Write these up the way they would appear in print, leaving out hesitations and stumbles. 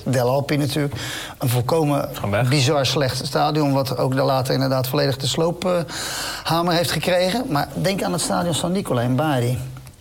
geprobeerd. Del Alpi natuurlijk. Een volkomen bizar slecht stadion... wat ook later inderdaad volledig de sloophamer heeft gekregen. Maar denk aan het stadion San Nicola in Bari.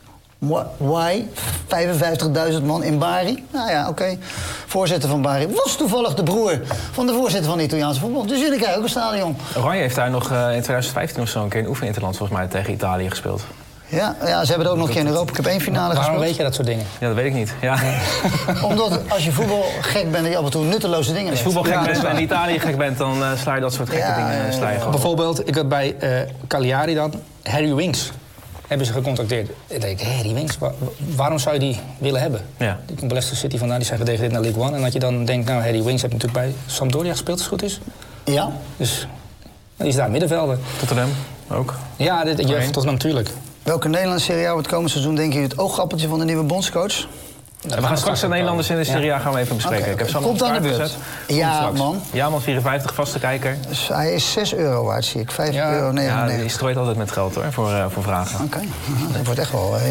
Why? 55.000 man in Bari? Nou ja, oké. Voorzitter van Bari was toevallig de broer van de voorzitter van de Italiaanse voetbal. Dus jullie krijgen ook een stadion. Oranje heeft daar nog in 2015 of zo een keer een oefeninterland volgens mij tegen Italië gespeeld. Ja, ze hebben het ook nog een keer in Europa Cup 1 finale gespeeld. Waarom weet je dat soort dingen? Ja, dat weet ik niet. Ja. Omdat als je voetbalgek bent, dat je af en toe nutteloze dingen Als je weet. voetbalgek bent en in Italië gek bent, dan sla je dat soort gekke dingen sla je gewoon. Bijvoorbeeld, ik had bij Cagliari dan Harry Winks. Hebben ze gecontacteerd. Ik denk, Harry Winks, waarom zou je die willen hebben? Ja. Die komt bij Leicester City vandaan, die zijn gedegradeerd naar League One. En dat je dan denkt, nou, Harry Winks heeft natuurlijk bij Sampdoria gespeeld, als het goed is. Ja. Dus die is daar middenvelder. Tottenham ook? Ja, jeugd Tottenham natuurlijk. Welke Nederlandse Serie A het komend seizoen denk je het oogappeltje van de nieuwe bondscoach? We gaan straks de Nederlanders in de Serie A gaan we even bespreken. Okay. Ik heb ze Komt aan de beurt. gezet. Ja, man. Ja, man, 54, vaste kijker. Dus hij is €6 waard, zie ik. €5,99. Ja, die strooit altijd met geld hoor, voor vragen. Oké, dat wordt echt wel...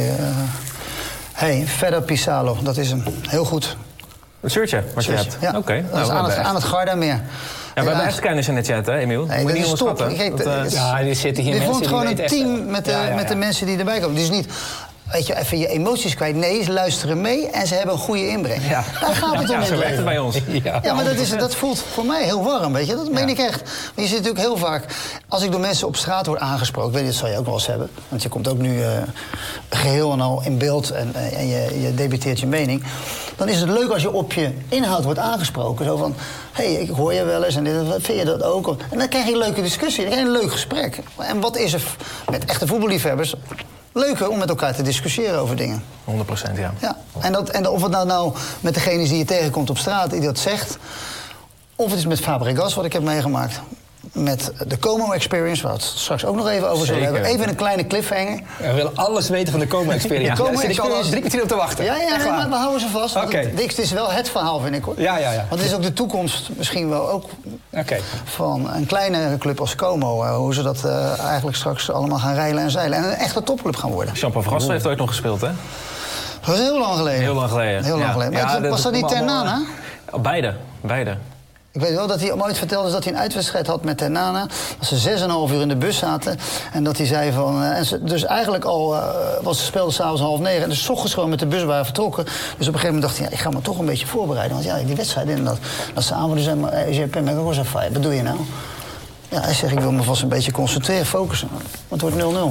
Hey, verder Pisalo, dat is hem. Heel goed. Het shirtje wat je hebt? Ja, Oké. Dat is aan het Gardameer. Ja, we hebben echt kennis in de chat, hè, Emiel? Nee, moet je dat niet is top. onderschatten. Ja, die zitten hier dit mensen wordt gewoon die een weten team met de mensen die erbij komen. Dus niet, weet je, even je emoties kwijt. Nee, ze luisteren mee en ze hebben een goede inbreng. Ja. Daar gaat het om in zo werkt het bij ons. Ja, maar dat voelt voor mij heel warm, weet je. Dat meen ik echt. Maar je zit natuurlijk heel vaak... Als ik door mensen op straat word aangesproken... weet je, dat zal je ook wel eens hebben. Want je komt ook nu geheel en al in beeld en je debuteert je mening. Dan is het leuk als je op je inhoud wordt aangesproken. Zo van, hé, ik hoor je wel eens en vind je dat ook? En dan krijg je een leuke discussie, dan krijg je een leuk gesprek. En wat is er met echte voetballiefhebbers... leuker om met elkaar te discussiëren over dingen. 100%, ja. Ja. En of het nou met degene die je tegenkomt op straat, die dat zegt... of het is met Fabregas, wat ik heb meegemaakt... met de Como Experience, waar we het straks ook nog even over zullen hebben. Even een kleine cliffhanger. We willen alles weten van de Como Experience. De Como Daar zit ik al Experience... 3 kwartier op te wachten. Ja, nee, maar we houden ze vast. Okay. Het is wel het verhaal, vind ik, hoor. Ja. Want het is ook de toekomst misschien wel ook van een kleine club als Como. Hoe ze dat eigenlijk straks allemaal gaan reilen en zeilen. En een echte topclub gaan worden. Jean-Paul Vergassel heeft ooit nog gespeeld, hè? Dat was heel lang geleden. Heel lang geleden. Maar was dat niet Ternana? Beide. Ik weet wel dat hij ooit vertelde dat hij een uitwedstrijd had met Ternana. Dat ze 6,5 uur in de bus zaten. En dat hij zei van... dus eigenlijk al speelden s'avonds 8:30. En dus 's ochtends gewoon met de bus waren vertrokken. Dus op een gegeven moment dacht hij... ik ga me toch een beetje voorbereiden. Want ja, die wedstrijd inderdaad. Dat ze avond zijn... wat doe je nou? Ja, hij zegt, ik wil me vast een beetje concentreren, focussen. Want het wordt 0-0.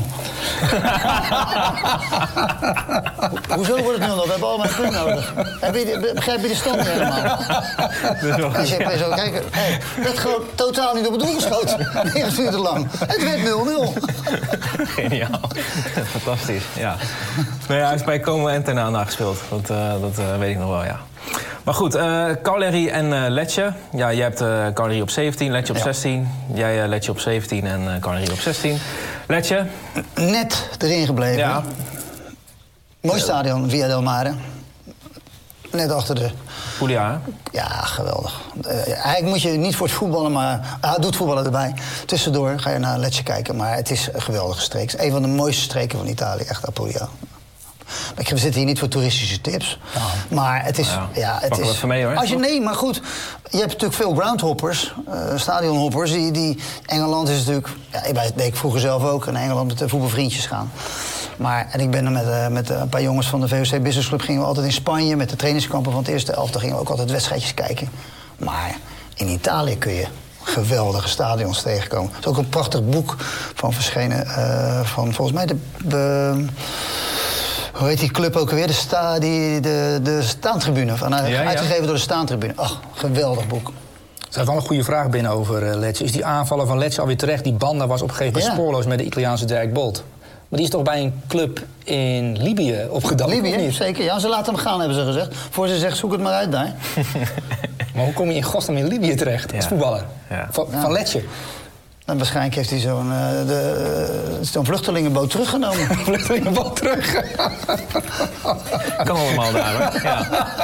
Hoezo wordt het 0-0? We hebben allemaal een punt nodig. Begrijp je de stand niet helemaal? Hij zegt, zo, kijk, dat gewoon totaal niet op het doel geschoten. 9 minuten lang. Het werd 0-0. Geniaal. Fantastisch, ja. Nee, hij heeft bij Como en Ternana gespeeld. Dat weet ik nog wel, ja. Maar goed, Cagliari en Lecce. Ja, jij hebt Cagliari op 17, Lecce op 16. Jij Lecce op 17 en Cagliari op 16. Lecce? Net erin gebleven. Ja. Mooi stadion, Via del Mare. Net achter de... Puglia, Ja, geweldig. Eigenlijk moet je niet voor het voetballen, maar... doet voetballen erbij. Tussendoor ga je naar Lecce kijken, maar het is een geweldige streek. Het is een van de mooiste streken van Italië, echt Apulia. We zitten hier niet voor toeristische tips. Ja. Maar het is... Pak wat van mee, hoor. Nee, maar goed. Je hebt natuurlijk veel groundhoppers, stadionhoppers. Die Engeland is natuurlijk... Ja, dat deed ik vroeger zelf ook. Naar Engeland met de voetbalvriendjes gaan. En ik ben er met een paar jongens van de VOC Business Club... gingen we altijd in Spanje met de trainingskampen van het eerste elftal... gingen we ook altijd wedstrijdjes kijken. Maar in Italië kun je geweldige stadions tegenkomen. Er is ook een prachtig boek van verschenen... van volgens mij de hoe heet die club ook alweer? De Staantribune. Uitgegeven door de Staantribune. Ach, geweldig boek. Er staat wel een goede vraag binnen over Lecce. Is die aanvaller van Lecce alweer terecht? Die Banda was op een gegeven moment spoorloos met de Italiaanse Dirk Bolt. Maar die is toch bij een club in Libië opgedoken? Libië, zeker. Ja, ze laten hem gaan, hebben ze gezegd. Voor ze zegt, zoek het maar uit daar. Maar hoe kom je in godsnaam in Libië terecht als voetballer? Ja. Van Lecce? En waarschijnlijk heeft hij zo'n vluchtelingenboot teruggenomen. Vluchtelingenboot terug? Kan allemaal daar, hoor. Ja.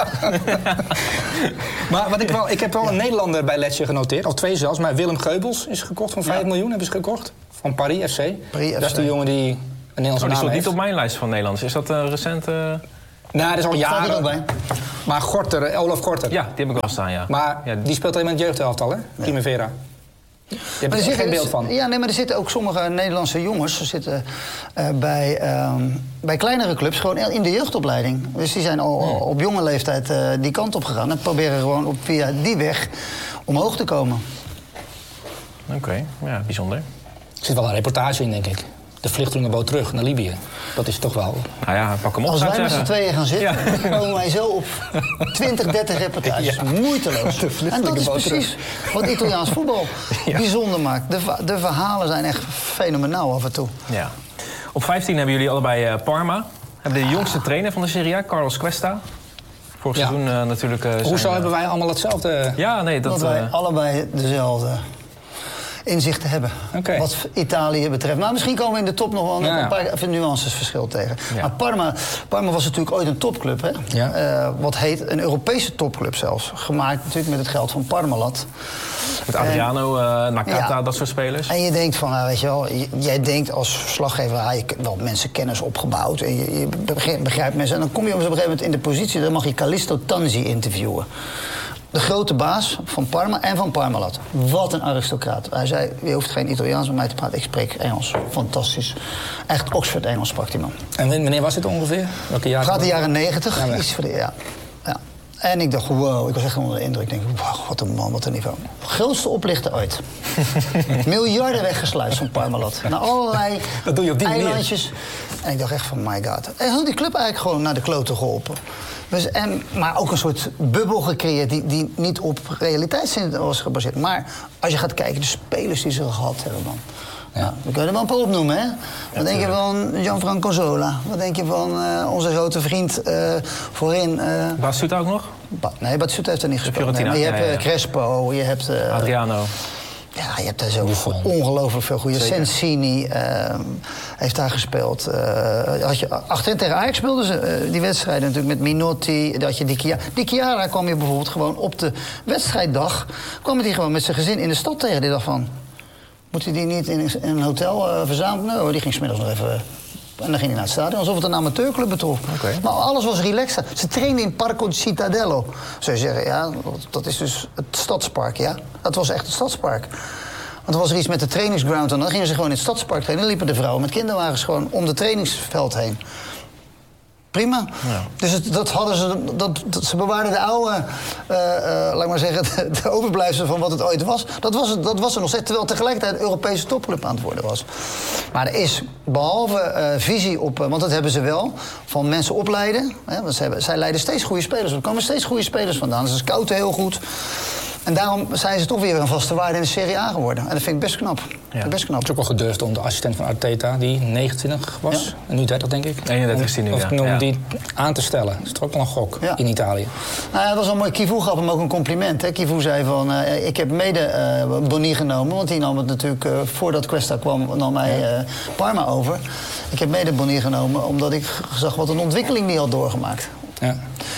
Maar ik heb wel een Nederlander bij Lecce genoteerd. Al 2 zelfs. Maar Willem Geubels is gekocht van 5 miljoen. Hebben ze gekocht. Van Paris FC. Dat is de jongen die een Nederlandse naam heeft. Die stond niet op mijn lijst van Nederlands. Is dat recent... Nou, dat is al Staat er jaren. ook bij. Maar Gorter, Olaf Gorter. Ja, die heb ik wel staan, ja. Maar Ja, die speelt alleen met het jeugdelftal, hè? Primavera. Je hebt er geen beeld van. Ja, nee, maar er zitten ook sommige Nederlandse jongens zitten, bij kleinere clubs gewoon in de jeugdopleiding. Dus die zijn al op jonge leeftijd die kant op gegaan en proberen gewoon via die weg omhoog te komen. Oké, ja, bijzonder. Er zit wel een reportage in, denk ik. De vluchtelingenboot terug naar Libië. Dat is toch wel... Nou ja, pak hem op. Als zou ik wij met z'n zeggen. tweeën gaan zitten, komen wij zo op 20, 30 reportages. Ja. Moeiteloos. De En dat is vluchtelingenboot precies wat Italiaans voetbal bijzonder maakt. De verhalen zijn echt fenomenaal af en toe. Ja. Op 15 hebben jullie allebei Parma. Hebben de jongste trainer van de Serie A, Carlos Cuesta. Vorig Ja. seizoen natuurlijk... Hoezo hebben wij allemaal hetzelfde... Ja, nee, dat... Dat wij allebei dezelfde inzichten hebben. Oké. Wat Italië betreft. Maar misschien komen we in de top nog wel Ja, ja. een paar even nuances verschil tegen. Ja. Maar Parma was natuurlijk ooit een topclub. Hè? Ja. Wat heet een Europese topclub zelfs. Gemaakt natuurlijk met het geld van Parmalat. Met Adriano, Nakata, ja. dat soort spelers. En je denkt van, weet je wel, jij denkt als verslaggever, je hebt wel mensen kennis opgebouwd en je begrijpt mensen. En dan kom je op een gegeven moment in de positie, dan mag je Callisto Tanzi interviewen. De grote baas van Parma en van Parmalat. Wat een aristocraat. Hij zei, je hoeft geen Italiaans met mij te praten, ik spreek Engels. Fantastisch. Echt Oxford-Engels sprak die man. En wanneer was dit ongeveer? Welke jaar? Het gaat de jaren 90. Ja, maar- Iets voor de, ja. En ik dacht, wow, ik was echt onder de indruk. Ik denk, wow, wat een man, wat een niveau. Grootste oplichter ooit. Miljarden weggesluist van Parmalat. Naar allerlei Dat doe je op die manier. eilandjes. En ik dacht echt van, my god. En had die club eigenlijk gewoon naar de kloten geholpen. Dus, maar ook een soort bubbel gecreëerd die niet op realiteitszin was gebaseerd. Maar als je gaat kijken, de spelers die ze gehad hebben, man. Ja. Nou, we kunnen er wel een paar opnoemen, hè? Wat denk je van Gianfranco Zola? Wat denk je van onze grote vriend voorin? Basuta ook nog? Nee, Batsuta heeft er niet gespeeld. Fiorentina, Nee, maar je hebt ja. Crespo, je hebt... Adriano. Ja, je hebt daar zo Buffon. ongelooflijk veel goede. Zeker. Sensini heeft daar gespeeld. Achterin tegen Ajax speelden ze die wedstrijden natuurlijk met Minotti. Dat je Di Chiara kwam je bijvoorbeeld gewoon op de wedstrijddag. Kwam hij gewoon met zijn gezin in de stad tegen. Die dacht van, moet hij die niet in een hotel verzamelen? Nou, die ging 's middags nog even... En dan ging hij naar het stadion, alsof het een amateurclub betrof. Oké. Maar alles was relaxed. Ze trainden in Parco Cittadello. Zou je zeggen, ja, dat is dus het stadspark, ja. Dat was echt het stadspark. Want er was er iets met de trainingsground en dan gingen ze gewoon in het stadspark trainen. Dan liepen de vrouwen met kinderwagens gewoon om de trainingsveld heen. Prima. Ja. Dus dat hadden ze bewaarden de oude, laat ik maar zeggen, de overblijfsel van wat het ooit was. Dat was er nog steeds, terwijl tegelijkertijd een Europese topclub aan het worden was. Maar er is, behalve visie op, want dat hebben ze wel, van mensen opleiden. Hè, want zij leiden steeds goede spelers op. Er komen steeds goede spelers vandaan. Ze scouten heel goed. En daarom zijn ze toch weer een vaste waarde in de Serie A geworden. En dat vind ik best knap. Ja. Best knap. Het is ook wel gedurfd om de assistent van Arteta, die 29 was, Ja. en nu 30 denk ik. 31 is die nu, Of ja. om Ja. die aan te stellen. Dat is toch ook wel een gok Ja. in Italië. Nou ja, dat was wel mooi. Kivu gaf hem ook een compliment. Hè. Kivu zei van, ik heb mede Boni genomen. Want die nam het natuurlijk, voordat Cuesta kwam, nam hij Parma over. Ik heb mede Boni genomen, omdat ik zag wat een ontwikkeling die had doorgemaakt. Ja.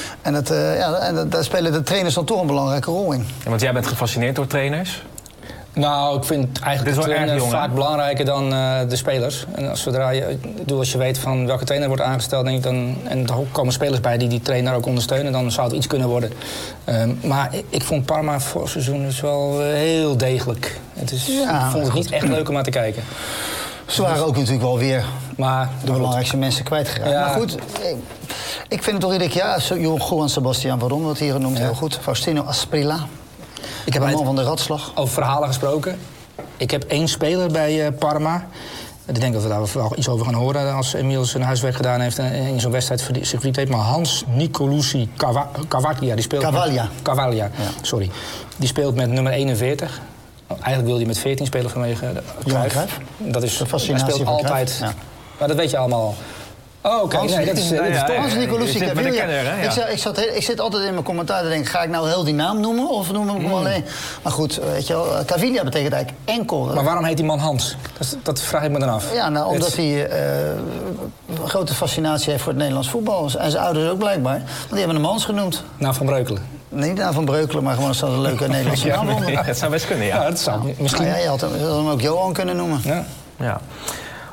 En daar spelen de trainers dan toch een belangrijke rol in. Ja, want jij bent gefascineerd door trainers. Nou, ik vind eigenlijk Dit is de wel erg trainer jong, hè? vaak belangrijker dan de spelers. En als je weet van welke trainer wordt aangesteld, denk ik dan, en er komen spelers bij die trainer ook ondersteunen, dan zou het iets kunnen worden. Maar ik vond Parma vorig seizoen dus wel heel degelijk. Ja, ik vond het niet echt leuk om naar te kijken. Ze waren ook natuurlijk wel weer Maar de belangrijkste mensen kwijtgeraakt. Ja. Maar goed, ik vind het toch iedere keer... Ja, Juan Sebastian Veron wordt hier genoemd, heel goed. Faustino Asprilla. ik heb De man uit- van de ratslag. over verhalen gesproken. Ik heb 1 speler bij Parma. Ik denk dat we daar wel iets over gaan horen als Emiel zijn huiswerk gedaan heeft en in zo'n wedstrijd zich verdiend heeft. Maar Hans Nicolucci Cavaglia, die speelt Cavaglia. sorry. Die speelt met nummer 41. Eigenlijk wil hij met 14 spelen vanwege Johan Cruijff. Cruijff. Dat is, De hij fascinatie speelt van altijd. Cruijff, ja. Maar dat weet je allemaal al. Oh, oké. Hans- Nee, dat is, dit is ja, toch- ja. Hans Nicolucci je zit met de Cavaglia. kenner, hè? Ja. Ik zit altijd in mijn commentaar te denken... ga ik nou heel die naam noemen of noem ik hem alleen? Maar goed, weet je wel, Cavaglia betekent eigenlijk enkel... Maar waarom heet die man Hans? Dat vraag ik me dan af. Ja, nou, omdat Het- hij een grote fascinatie heeft voor het Nederlands voetbal. En zijn ouders ook blijkbaar. Want die hebben hem Hans genoemd. Nou, Van Breukelen. Niet naar Van Breukelen, maar gewoon zo'n leuke Nederlandse naam onder. Ja, het zou best kunnen, Ja, ja. dat zou misschien. Nou ja, je had hem ook Johan kunnen noemen. Ja. Ja.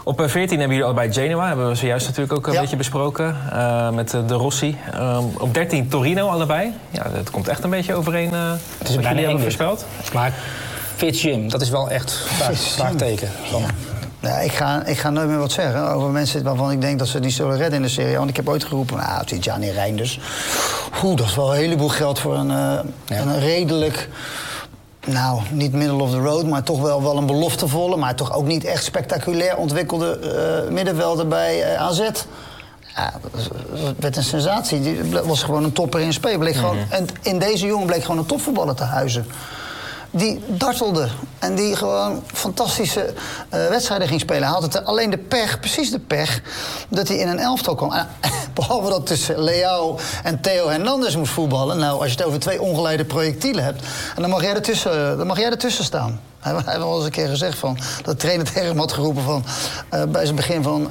Op 14 hebben jullie allebei Genoa. Hebben we zojuist natuurlijk ook een beetje besproken. Met de Rossi. Op 13 Torino allebei. Ja, dat komt echt een beetje overeen. Het is wat jullie hebben voorspeld. Maar Fitz-Jim, dat is wel echt vraagteken. Ja, ik ga nooit meer wat zeggen over mensen waarvan ik denk dat ze niet zullen redden in de Serie A. Want ik heb ooit geroepen, het is Gianni Reinders. Dat is wel een heleboel geld voor een redelijk... Nou, niet middle of the road, maar toch wel een beloftevolle... maar toch ook niet echt spectaculair ontwikkelde middenvelder bij AZ. Ja, dat werd een sensatie. Die was gewoon een topper in spe. En in deze jongen bleek gewoon een topvoetballer te huizen. Die dartelde en die gewoon fantastische wedstrijden ging spelen. Hij had het alleen de pech, precies de pech, dat hij in een elftal kwam. Behalve dat tussen Leao en Theo Hernandez moest voetballen. Nou, als je het over 2 ongeleide projectielen hebt, en dan mag jij ertussen staan. Hij heeft wel eens een keer gezegd van, dat de trainer tegen hem had geroepen van, bij zijn begin van...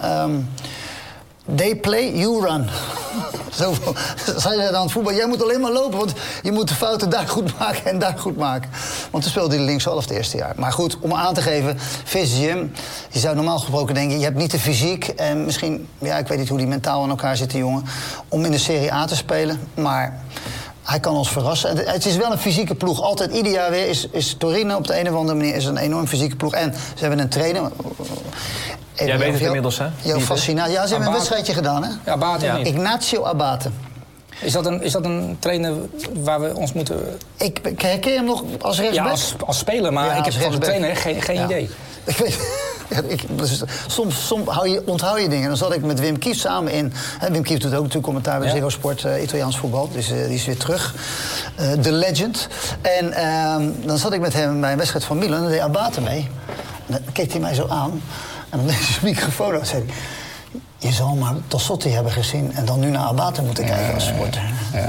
They play, you run. Zo zei hij dan het voetbal. Jij moet alleen maar lopen, want je moet de fouten daar goed maken en daar goed maken. Want toen speelde hij linkshalf het eerste jaar. Maar goed, om aan te geven, Fitz-Jim, je zou normaal gesproken denken... je hebt niet de fysiek en misschien... ja, ik weet niet hoe die mentaal aan elkaar zit, die jongen... om in de Serie A te spelen, maar... hij kan ons verrassen. Het is wel een fysieke ploeg. Altijd, ieder jaar weer is Torino op de een of andere manier... is een enorm fysieke ploeg. En ze hebben een trainer... Jij weet het inmiddels, hè? Jouw fascinatie. Ja, ze hebben een wedstrijdje gedaan, hè? Ja, Abate. Ja. Ignacio Abate. Is dat een trainer waar we ons moeten... Ik herken hem nog als rechtsback? Ja, als speler, maar ik heb van de trainer geen idee. Ik weet... Soms onthoud je dingen. Dan zat ik met Wim Kief samen in... Wim Kief doet ook natuurlijk commentaar bij Ziggo Sport, Italiaans voetbal. Dus die is weer terug. The legend. En dan zat ik met hem bij een wedstrijd van Milan. En dan deed Abate mee. En dan keek hij mij zo aan. En dan deed hij zijn microfoon uit. Zei hij, je zal maar Tassotti hebben gezien... en dan nu naar Abate moeten kijken als supporter.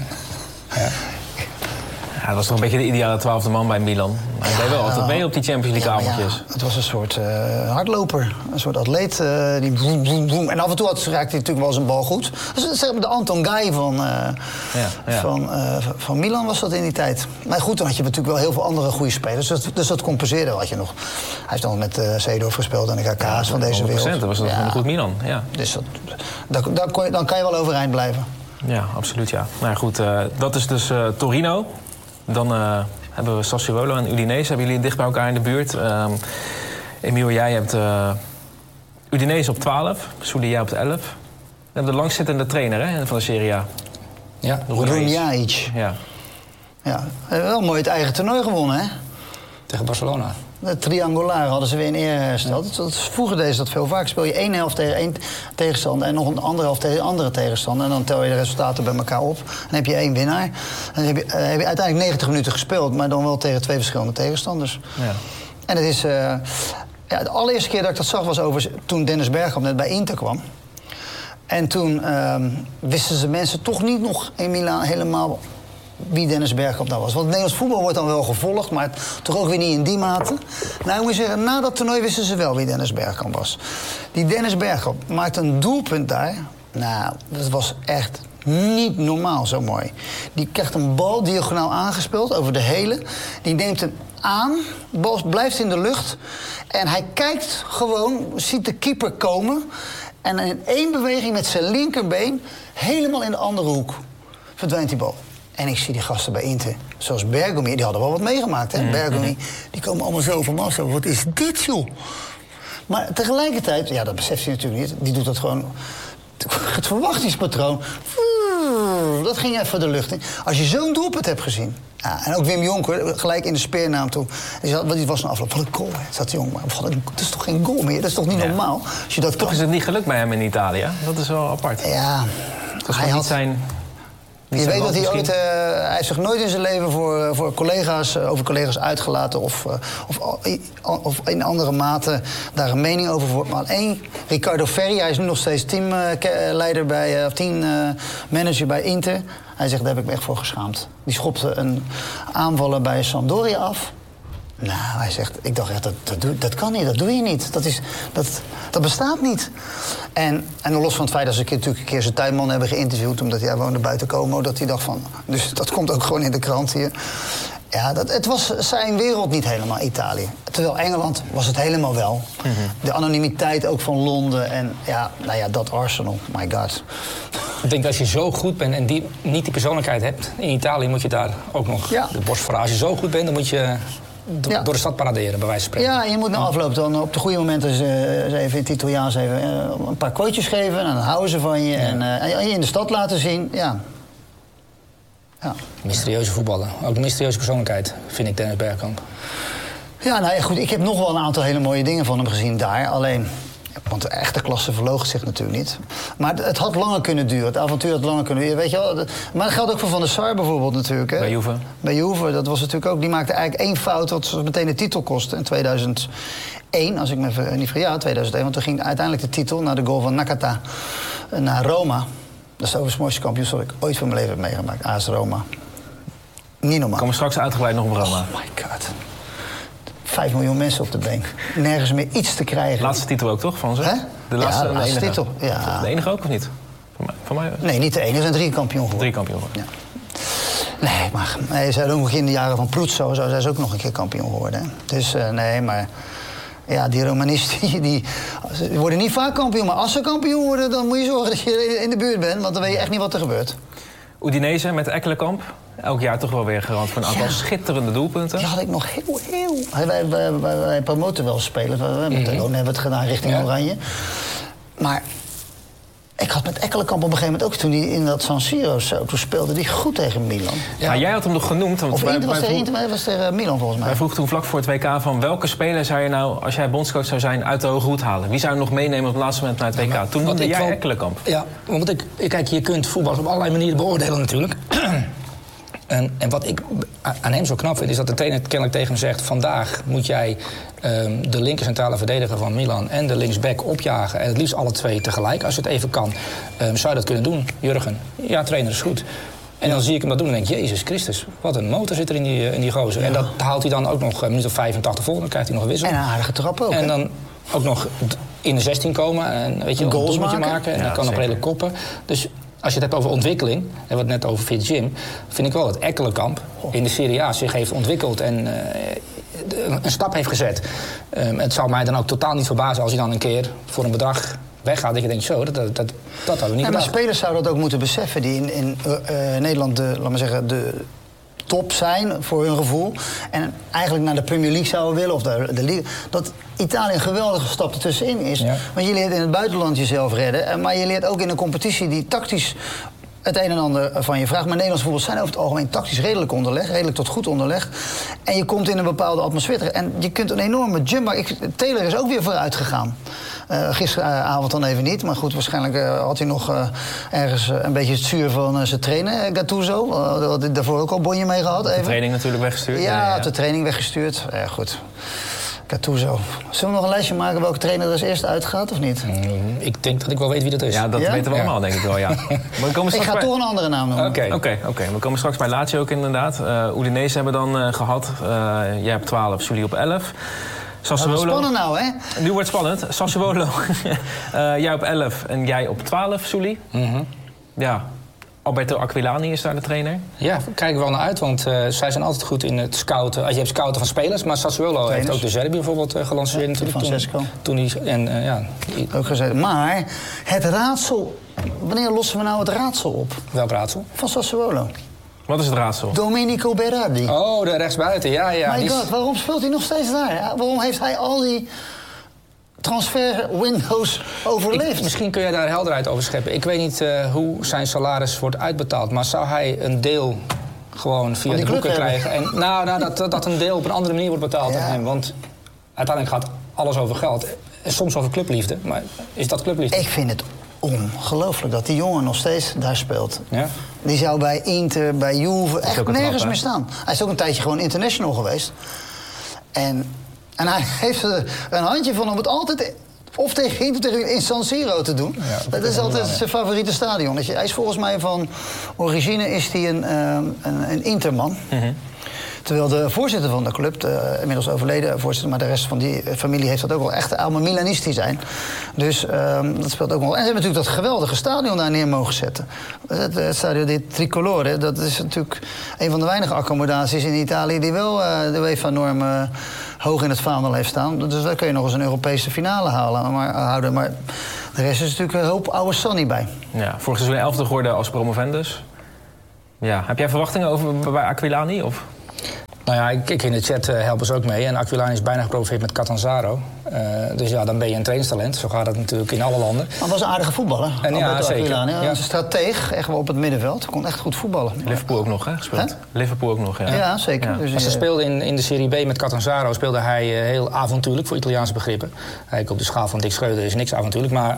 Ja, dat was toch een beetje de ideale 12e man bij Milan. Maar hij deed wel altijd mee op die Champions League avondjes. Het was een soort hardloper, een soort atleet. Die boem, boem, boem. En af en toe raakte hij natuurlijk wel zijn bal goed. Dus, de Anton Guy van Milan was dat in die tijd. Maar goed, dan had je natuurlijk wel heel veel andere goede spelers. Dus dat compenseerde had je nog. Hij heeft dan met Seedorf gespeeld en de KK's van deze wereld. Dat was een goed Milan, ja. Dus dan kan je wel overeind blijven. Ja, absoluut, ja. Nou goed, dat is dus Torino. Dan hebben we Sassuolo en Udinese. Hebben jullie dicht bij elkaar in de buurt. Emiel, jij hebt Udinese op 12. Souli, jij op de 11. We hebben de langzittende trainer hè, van de Serie A. Ja, Runjaic. Ja. Ja, wel mooi het eigen toernooi gewonnen, hè? Tegen Barcelona. De triangulaar hadden ze weer in eer hersteld. Ja. Vroeger deden ze dat veel vaak. Speel je 1 helft tegen 1 tegenstander en nog een andere helft tegen een andere tegenstander. En dan tel je de resultaten bij elkaar op. Dan heb je 1 winnaar. Dan heb je uiteindelijk 90 minuten gespeeld, maar dan wel tegen 2 verschillende tegenstanders. Ja. En het is... de allereerste keer dat ik dat zag was toen Dennis Bergkamp net bij Inter kwam. En toen wisten ze mensen toch niet nog in Milaan helemaal wie Dennis Bergkamp nou was. Want het Nederlands voetbal wordt dan wel gevolgd, maar toch ook weer niet in die mate. Nou, ik moet zeggen, na dat toernooi wisten ze wel wie Dennis Bergkamp was. Die Dennis Bergkamp maakt een doelpunt daar. Nou, dat was echt niet normaal zo mooi. Die krijgt een bal diagonaal aangespeeld over de hele. Die neemt hem aan, de bal blijft in de lucht. En hij kijkt gewoon, ziet de keeper komen. En in 1 beweging met zijn linkerbeen helemaal in de andere hoek verdwijnt die bal. En ik zie die gasten bij Inter, zoals Bergomi, die hadden wel wat meegemaakt, hè? Bergomi, die komen allemaal zo van massa. Wat is dit, joh? Maar tegelijkertijd, ja, dat beseft hij natuurlijk niet. Die doet dat gewoon, het verwachtingspatroon. Dat ging even de lucht in. Als je zo'n doelpunt hebt gezien. Ja, en ook Wim Jonker, gelijk in de speernaam toe. Die was een afloop. Wat een goal, hè? Zat die jongen, maar dat is toch geen goal meer? Dat is toch niet normaal? Als je dat toch is het niet gelukt bij hem in Italië. Dat is wel apart. Ja, hij had zijn... Je weet dat hij ooit... hij heeft zich nooit in zijn leven voor collega's, over collega's uitgelaten... of in andere mate daar een mening over voor. Maar alleen Riccardo Ferri, hij is nu nog steeds teamleider teammanager bij Inter. Hij zegt, daar heb ik me echt voor geschaamd. Die schopte een aanvaller bij Sampdoria af. Nou, hij zegt, ik dacht echt, dat kan niet, dat doe je niet. Dat bestaat niet. En los van het feit dat ze natuurlijk een keer zijn tuinman hebben geïnterviewd... omdat hij woonde buiten Como, dat hij dacht van... dus dat komt ook gewoon in de krant hier. Ja, het was zijn wereld niet helemaal, Italië. Terwijl Engeland was het helemaal wel. De anonimiteit ook van Londen en dat Arsenal, my god. Ik denk dat als je zo goed bent en niet die persoonlijkheid hebt... in Italië moet je daar ook nog de borst voor. Als je zo goed bent, dan moet je door de stad paraderen, bij wijze van spreken. Ja, je moet na afloop dan op de goede momenten even in het Italiaans een paar quotejes geven... en dan houden ze van je en je in de stad laten zien, ja. Mysterieuze voetballer. Ook een mysterieuze persoonlijkheid, vind ik, Dennis Bergkamp. Ja, nou ja, goed. Ik heb nog wel een aantal hele mooie dingen van hem gezien daar. Alleen, want de echte klasse verloogt zich natuurlijk niet. Maar het had langer kunnen duren. Het avontuur had langer kunnen duren. Weet je wel? Maar dat geldt ook voor Van der Sar bijvoorbeeld natuurlijk. Hè? Bij Juve, dat was natuurlijk ook... Die maakte eigenlijk 1 fout wat meteen de titel kostte in 2001. Als ik me niet vergis, ja, 2001. Want toen ging uiteindelijk de titel naar de goal van Nakata naar Roma. Dat is overigens het mooiste kampioenschap dat ik ooit van mijn leven heb meegemaakt. AS Roma. Niet normaal. Komen straks uitgebreid nog op Roma. Oh my god. 5 miljoen mensen op de bank. Nergens meer iets te krijgen. Laatste titel ook, toch, van ze? Hè? De laatste titel. Ja. De enige ook, of niet? Voor mij? Nee, niet de enige. Er zijn 3 kampioen geworden. 3 kampioen geworden. Ja. Nee, maar ze zijn ook nog in de jaren van Pruzzo. Zo zijn ze ook nog een keer kampioen geworden. Hè? Dus nee, maar... Ja, die Romanisten, die worden niet vaak kampioen. Maar als ze kampioen worden, dan moet je zorgen dat je in de buurt bent. Want dan weet je echt niet wat er gebeurt. Udinese met Ekkelenkamp. Elk jaar toch wel weer garant voor een aantal schitterende doelpunten. Die had ik nog heel... Wij promoten wel spelers. Met Teron hebben we het gedaan richting Oranje. Maar... Ik had met Ekkelenkamp op een gegeven moment ook toen hij in dat San Siro zo... Toen speelde hij goed tegen Milan. Ja, maar jij had hem nog genoemd. Want of was tegen Milan volgens mij. Wij vroegen toen vlak voor het WK van welke speler zou je nou... als jij bondscoach zou zijn, uit de hoge hoed halen? Wie zou je nog meenemen op het laatste moment naar het WK? Toen noemde jij Ekkelenkamp. Ja, want kijk, je kunt voetbal op allerlei manieren beoordelen natuurlijk. En wat ik aan hem zo knap vind, is dat de trainer kennelijk tegen hem zegt... vandaag moet jij de linker centrale verdediger van Milan en de linksback opjagen. En het liefst alle 2 tegelijk, als je het even kan. Zou je dat kunnen doen, Jurgen? Ja, trainer, is goed. En dan zie ik hem dat doen en denk ik, Jezus Christus, wat een motor zit er in die gozer. Ja. En dat haalt hij dan ook nog een minuut of 85 vol, dan krijgt hij nog een wissel. En een aardige trap ook. En dan ook nog in de 16 komen en weet je, goals maken. En dan kan nog redelijk koppen. Dus... Als je het hebt over ontwikkeling, en we het net over Fit Jim... vind ik wel dat Ekkelenkamp in de Serie A zich heeft ontwikkeld... en een stap heeft gezet. Het zou mij dan ook totaal niet verbazen als hij dan een keer voor een bedrag weggaat... dat je denkt, zo, dat hadden we niet maar spelers zouden dat ook moeten beseffen... die in Nederland de top zijn voor hun gevoel... en eigenlijk naar de Premier League zouden willen, of de Liga... dat Italië een geweldige stap ertussenin is. Ja. Want je leert in het buitenland jezelf redden... maar je leert ook in een competitie die tactisch het een en ander van je vraagt. Maar Nederlandse voetbal zijn over het algemeen tactisch redelijk onderlegd... redelijk tot goed onderlegd. En je komt in een bepaalde atmosfeer. En je kunt een enorme jump... Maar Taylor is ook weer vooruit gegaan. Gisteravond dan even niet. Maar goed, waarschijnlijk had hij nog ergens een beetje het zuur van zijn trainer, Gattuso. Had hij daarvoor ook al bonje mee gehad. Even. De training natuurlijk weggestuurd. Ja, de training weggestuurd. Goed. Gattuso. Zullen we nog een lijstje maken welke trainer er als eerste uitgaat, of niet? Ik denk dat ik wel weet wie dat is. Ja, dat weten we allemaal, denk ik wel, ja. Ik ga toch een andere naam noemen. Oké. We komen straks bij Lazio ook inderdaad. Udinese hebben we dan gehad. Jij hebt 12, Sully op 11. Sassuolo. Spannend nou, hè? Nu wordt het spannend. Sassuolo, jij op 11 en jij op 12, Sully. Ja. Alberto Aquilani is daar de trainer. Ja, daar kijken we wel naar uit, want zij zijn altijd goed in het scouten. Je hebt scouten van spelers, maar Sassuolo heeft ook de Zerbi bijvoorbeeld gelanceerd natuurlijk. Francesco. Toen hij ook gezegd. Maar het raadsel, wanneer lossen we nou het raadsel op? Welk raadsel? Van Sassuolo. Wat is het raadsel? Domenico Berardi. Oh, de rechtsbuiten, ja. My god, waarom speelt hij nog steeds daar? Ja, waarom heeft hij al die transfer-windows overleefd? Misschien kun jij daar helderheid over scheppen. Ik weet niet hoe zijn salaris wordt uitbetaald, maar zou hij een deel gewoon via de boeken krijgen? En, dat een deel op een andere manier wordt betaald aan hem. Want uiteindelijk gaat alles over geld. En soms over clubliefde, maar is dat clubliefde? Ik vind het ongelooflijk dat die jongen nog steeds daar speelt. Ja? Die zou bij Inter, bij Juve echt nergens meer staan. Hij is ook een tijdje gewoon international geweest. En hij heeft een handje van om het altijd of tegen Inter tegen in San Siro te doen. Ja, dat is altijd zijn favoriete stadion. Hij is volgens mij van origine is hij een Interman. Terwijl de voorzitter van de club, de inmiddels overleden voorzitter, maar de rest van die familie heeft dat ook wel, echt allemaal Milanisti zijn. Dus dat speelt ook wel. En ze hebben natuurlijk dat geweldige stadion daar neer mogen zetten. Het stadion di Tricolore, dat is natuurlijk een van de weinige accommodaties in Italië die wel de UEFA-norm hoog in het vaandel heeft staan. Dus daar kun je nog eens een Europese finale houden. Maar de rest is natuurlijk een hoop oude Sonny bij. Ja, vorig seizoen 11e geworden als promovendus. Ja, heb jij verwachtingen over bij Aquilani? Of? Nou ja, ik in de chat helpen ze ook mee. En Aquilani is bijna gepromoveerd met Catanzaro. Dus ja, dan ben je een trainingstalent. Zo gaat het natuurlijk in alle landen. Maar was een aardige voetballer. En ja, zeker. Ja. Ja. Een strateeg, echt wel op het middenveld. Kon echt goed voetballen. Liverpool ook nog, hè, gespeeld? Hè? Liverpool ook nog, ja. Ja, zeker. Ja. Dus maar ze speelde in de Serie B met Catanzaro speelde hij heel avontuurlijk voor Italiaanse begrippen. Eigenlijk op de schaal van Dick Schreuder is niks avontuurlijk, maar...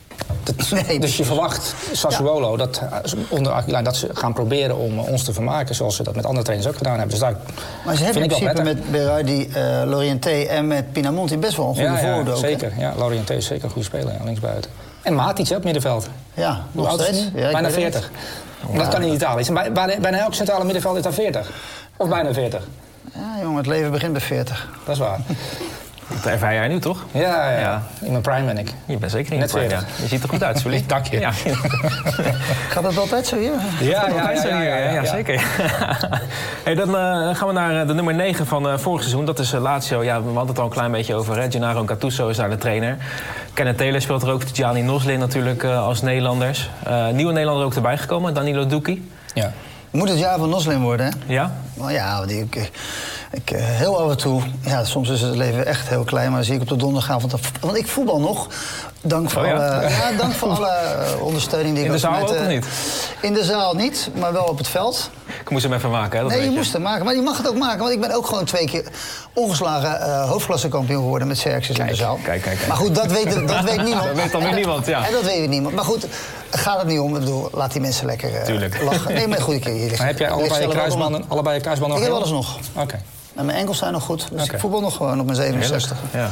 Dus je verwacht Sassuolo dat onder Aquilani dat ze gaan proberen om ons te vermaken, zoals ze dat met andere trainers ook gedaan hebben. Dus daar maar ze hebben in vind ik principe met Berardi, Lorienté en met Pinamonti best wel een goede voorhoede. Ja, zeker. Ja, Lorienté is zeker een goede speler, ja, linksbuiten. En Matic op middenveld. Ja, hoe oud is hij? Bijna 40. Dat kan in Italië. Bijna elk centrale middenveld is daar 40. Of bijna 40. Ja, jongen, het leven begint bij 40. Dat is waar. Dat ervaar jij nu, toch? Ja. In mijn prime ben ik. Je bent zeker in Net je prime, ja. Je ziet er goed uit, Sully. Dank je. Ja. Gaat dat altijd zo hier? Ja, zeker. Hey, dan gaan we naar de nummer 9 van vorig seizoen. Dat is Lazio. Ja, we hadden het al een klein beetje over. Hè? Gennaro Gattuso is daar de trainer. Kenneth Taylor speelt er ook. Gianni Noslin natuurlijk als Nederlanders. Nieuwe Nederlander ook erbij gekomen. Danilo Ducchi. Ja. Moet het jaar van Noslin worden, hè? Ja? Nou ja, ik heel af en toe... Ja, soms is het leven echt heel klein, maar dan zie ik op de donderdagavond... Want ik voetbal nog. Dank voor dank voor alle ondersteuning die ik in de zaal ook of niet? In de zaal niet, maar wel op het veld. Ik moest hem even maken, hè? Dat nee, je moest hem maken. Maar je mag het ook maken, want ik ben ook gewoon 2 keer ongeslagen hoofdklassekampioen geworden met Xerxes in de zaal. Kijk. Maar goed, dat weet niemand. Dat weet dan weer niemand, ja. En dat weet niemand. Maar goed, gaat het niet om. Ik bedoel, laat die mensen lekker lachen. Nee, maar goed, hier heb jij allebei je kruisbanden nog? Ik heb alles nog. Oké. En mijn enkels zijn nog goed. Dus ik voetbal nog gewoon op mijn 67. Ja.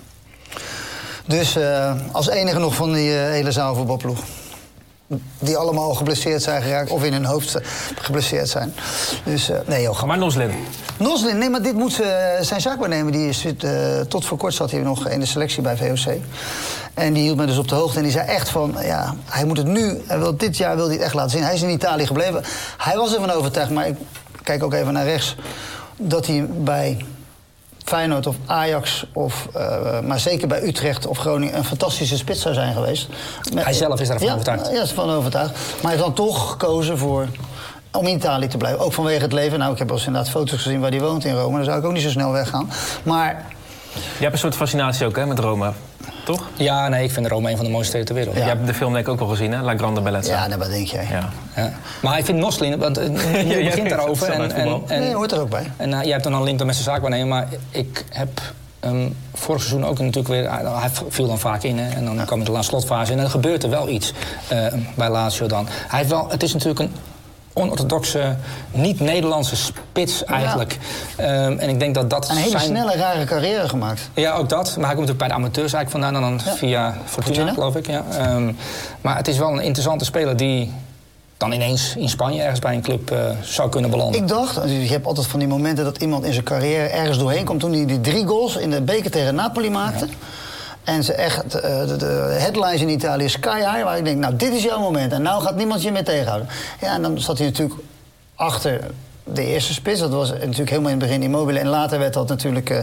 Dus als enige nog van die hele zaalvoetbalploeg. Die allemaal geblesseerd zijn geraakt of in hun hoofd geblesseerd zijn. Dus nee, joh. Maar Noslin? Noslin, nee, maar dit moet zijn zaak waarnemen. Die is, tot voor kort zat hij nog in de selectie bij VOC. En die hield me dus op de hoogte. En die zei echt van, ja, hij moet het nu... dit jaar wil hij het echt laten zien. Hij is in Italië gebleven. Hij was ervan overtuigd, maar ik kijk ook even naar rechts... dat hij bij Feyenoord of Ajax, maar zeker bij Utrecht of Groningen... een fantastische spits zou zijn geweest. Hij zelf is daarvan overtuigd. Ja, is ervan overtuigd. Maar hij heeft dan toch gekozen om in Italië te blijven. Ook vanwege het leven. Nou, ik heb wel eens inderdaad foto's gezien waar hij woont in Rome. Daar zou ik ook niet zo snel weggaan. Maar... Je hebt een soort fascinatie ook, hè, met Rome. Toch? Ja, nee, ik vind Rome een van de mooiste steden ter wereld. Ja. Je hebt de film denk ik ook wel gezien, hè? La Grande Bellezza. Ja, wat denk jij? Ja. Maar ik vind Noslin, want je begint daarover. Nee, hoort er ook bij. En jij hebt dan een link met zijn zaakwaarnemer, maar ik heb vorig seizoen ook natuurlijk weer... Hij viel dan vaak in, hè, en dan kwam de laatste slotfase. En dan gebeurt er wel iets bij Lazio dan. Het is natuurlijk een onorthodoxe, niet-Nederlandse spits eigenlijk. Ja. En ik denk dat een hele snelle, rare carrière gemaakt. Ja, ook dat. Maar hij komt natuurlijk bij de amateurs eigenlijk vandaan en dan via Fortuna, geloof ik. Ja. Maar het is wel een interessante speler die dan ineens in Spanje ergens bij een club zou kunnen belanden. Ik dacht, je hebt altijd van die momenten dat iemand in zijn carrière ergens doorheen komt. Toen hij die 3 goals in de beker tegen Napoli maakte. Ja. En ze echt, de headlines in Italië sky high, waar ik denk, nou, dit is jouw moment. En nou gaat niemand je meer tegenhouden. Ja, en dan zat hij natuurlijk achter de eerste spits. Dat was natuurlijk helemaal in het begin Immobile. En later werd dat natuurlijk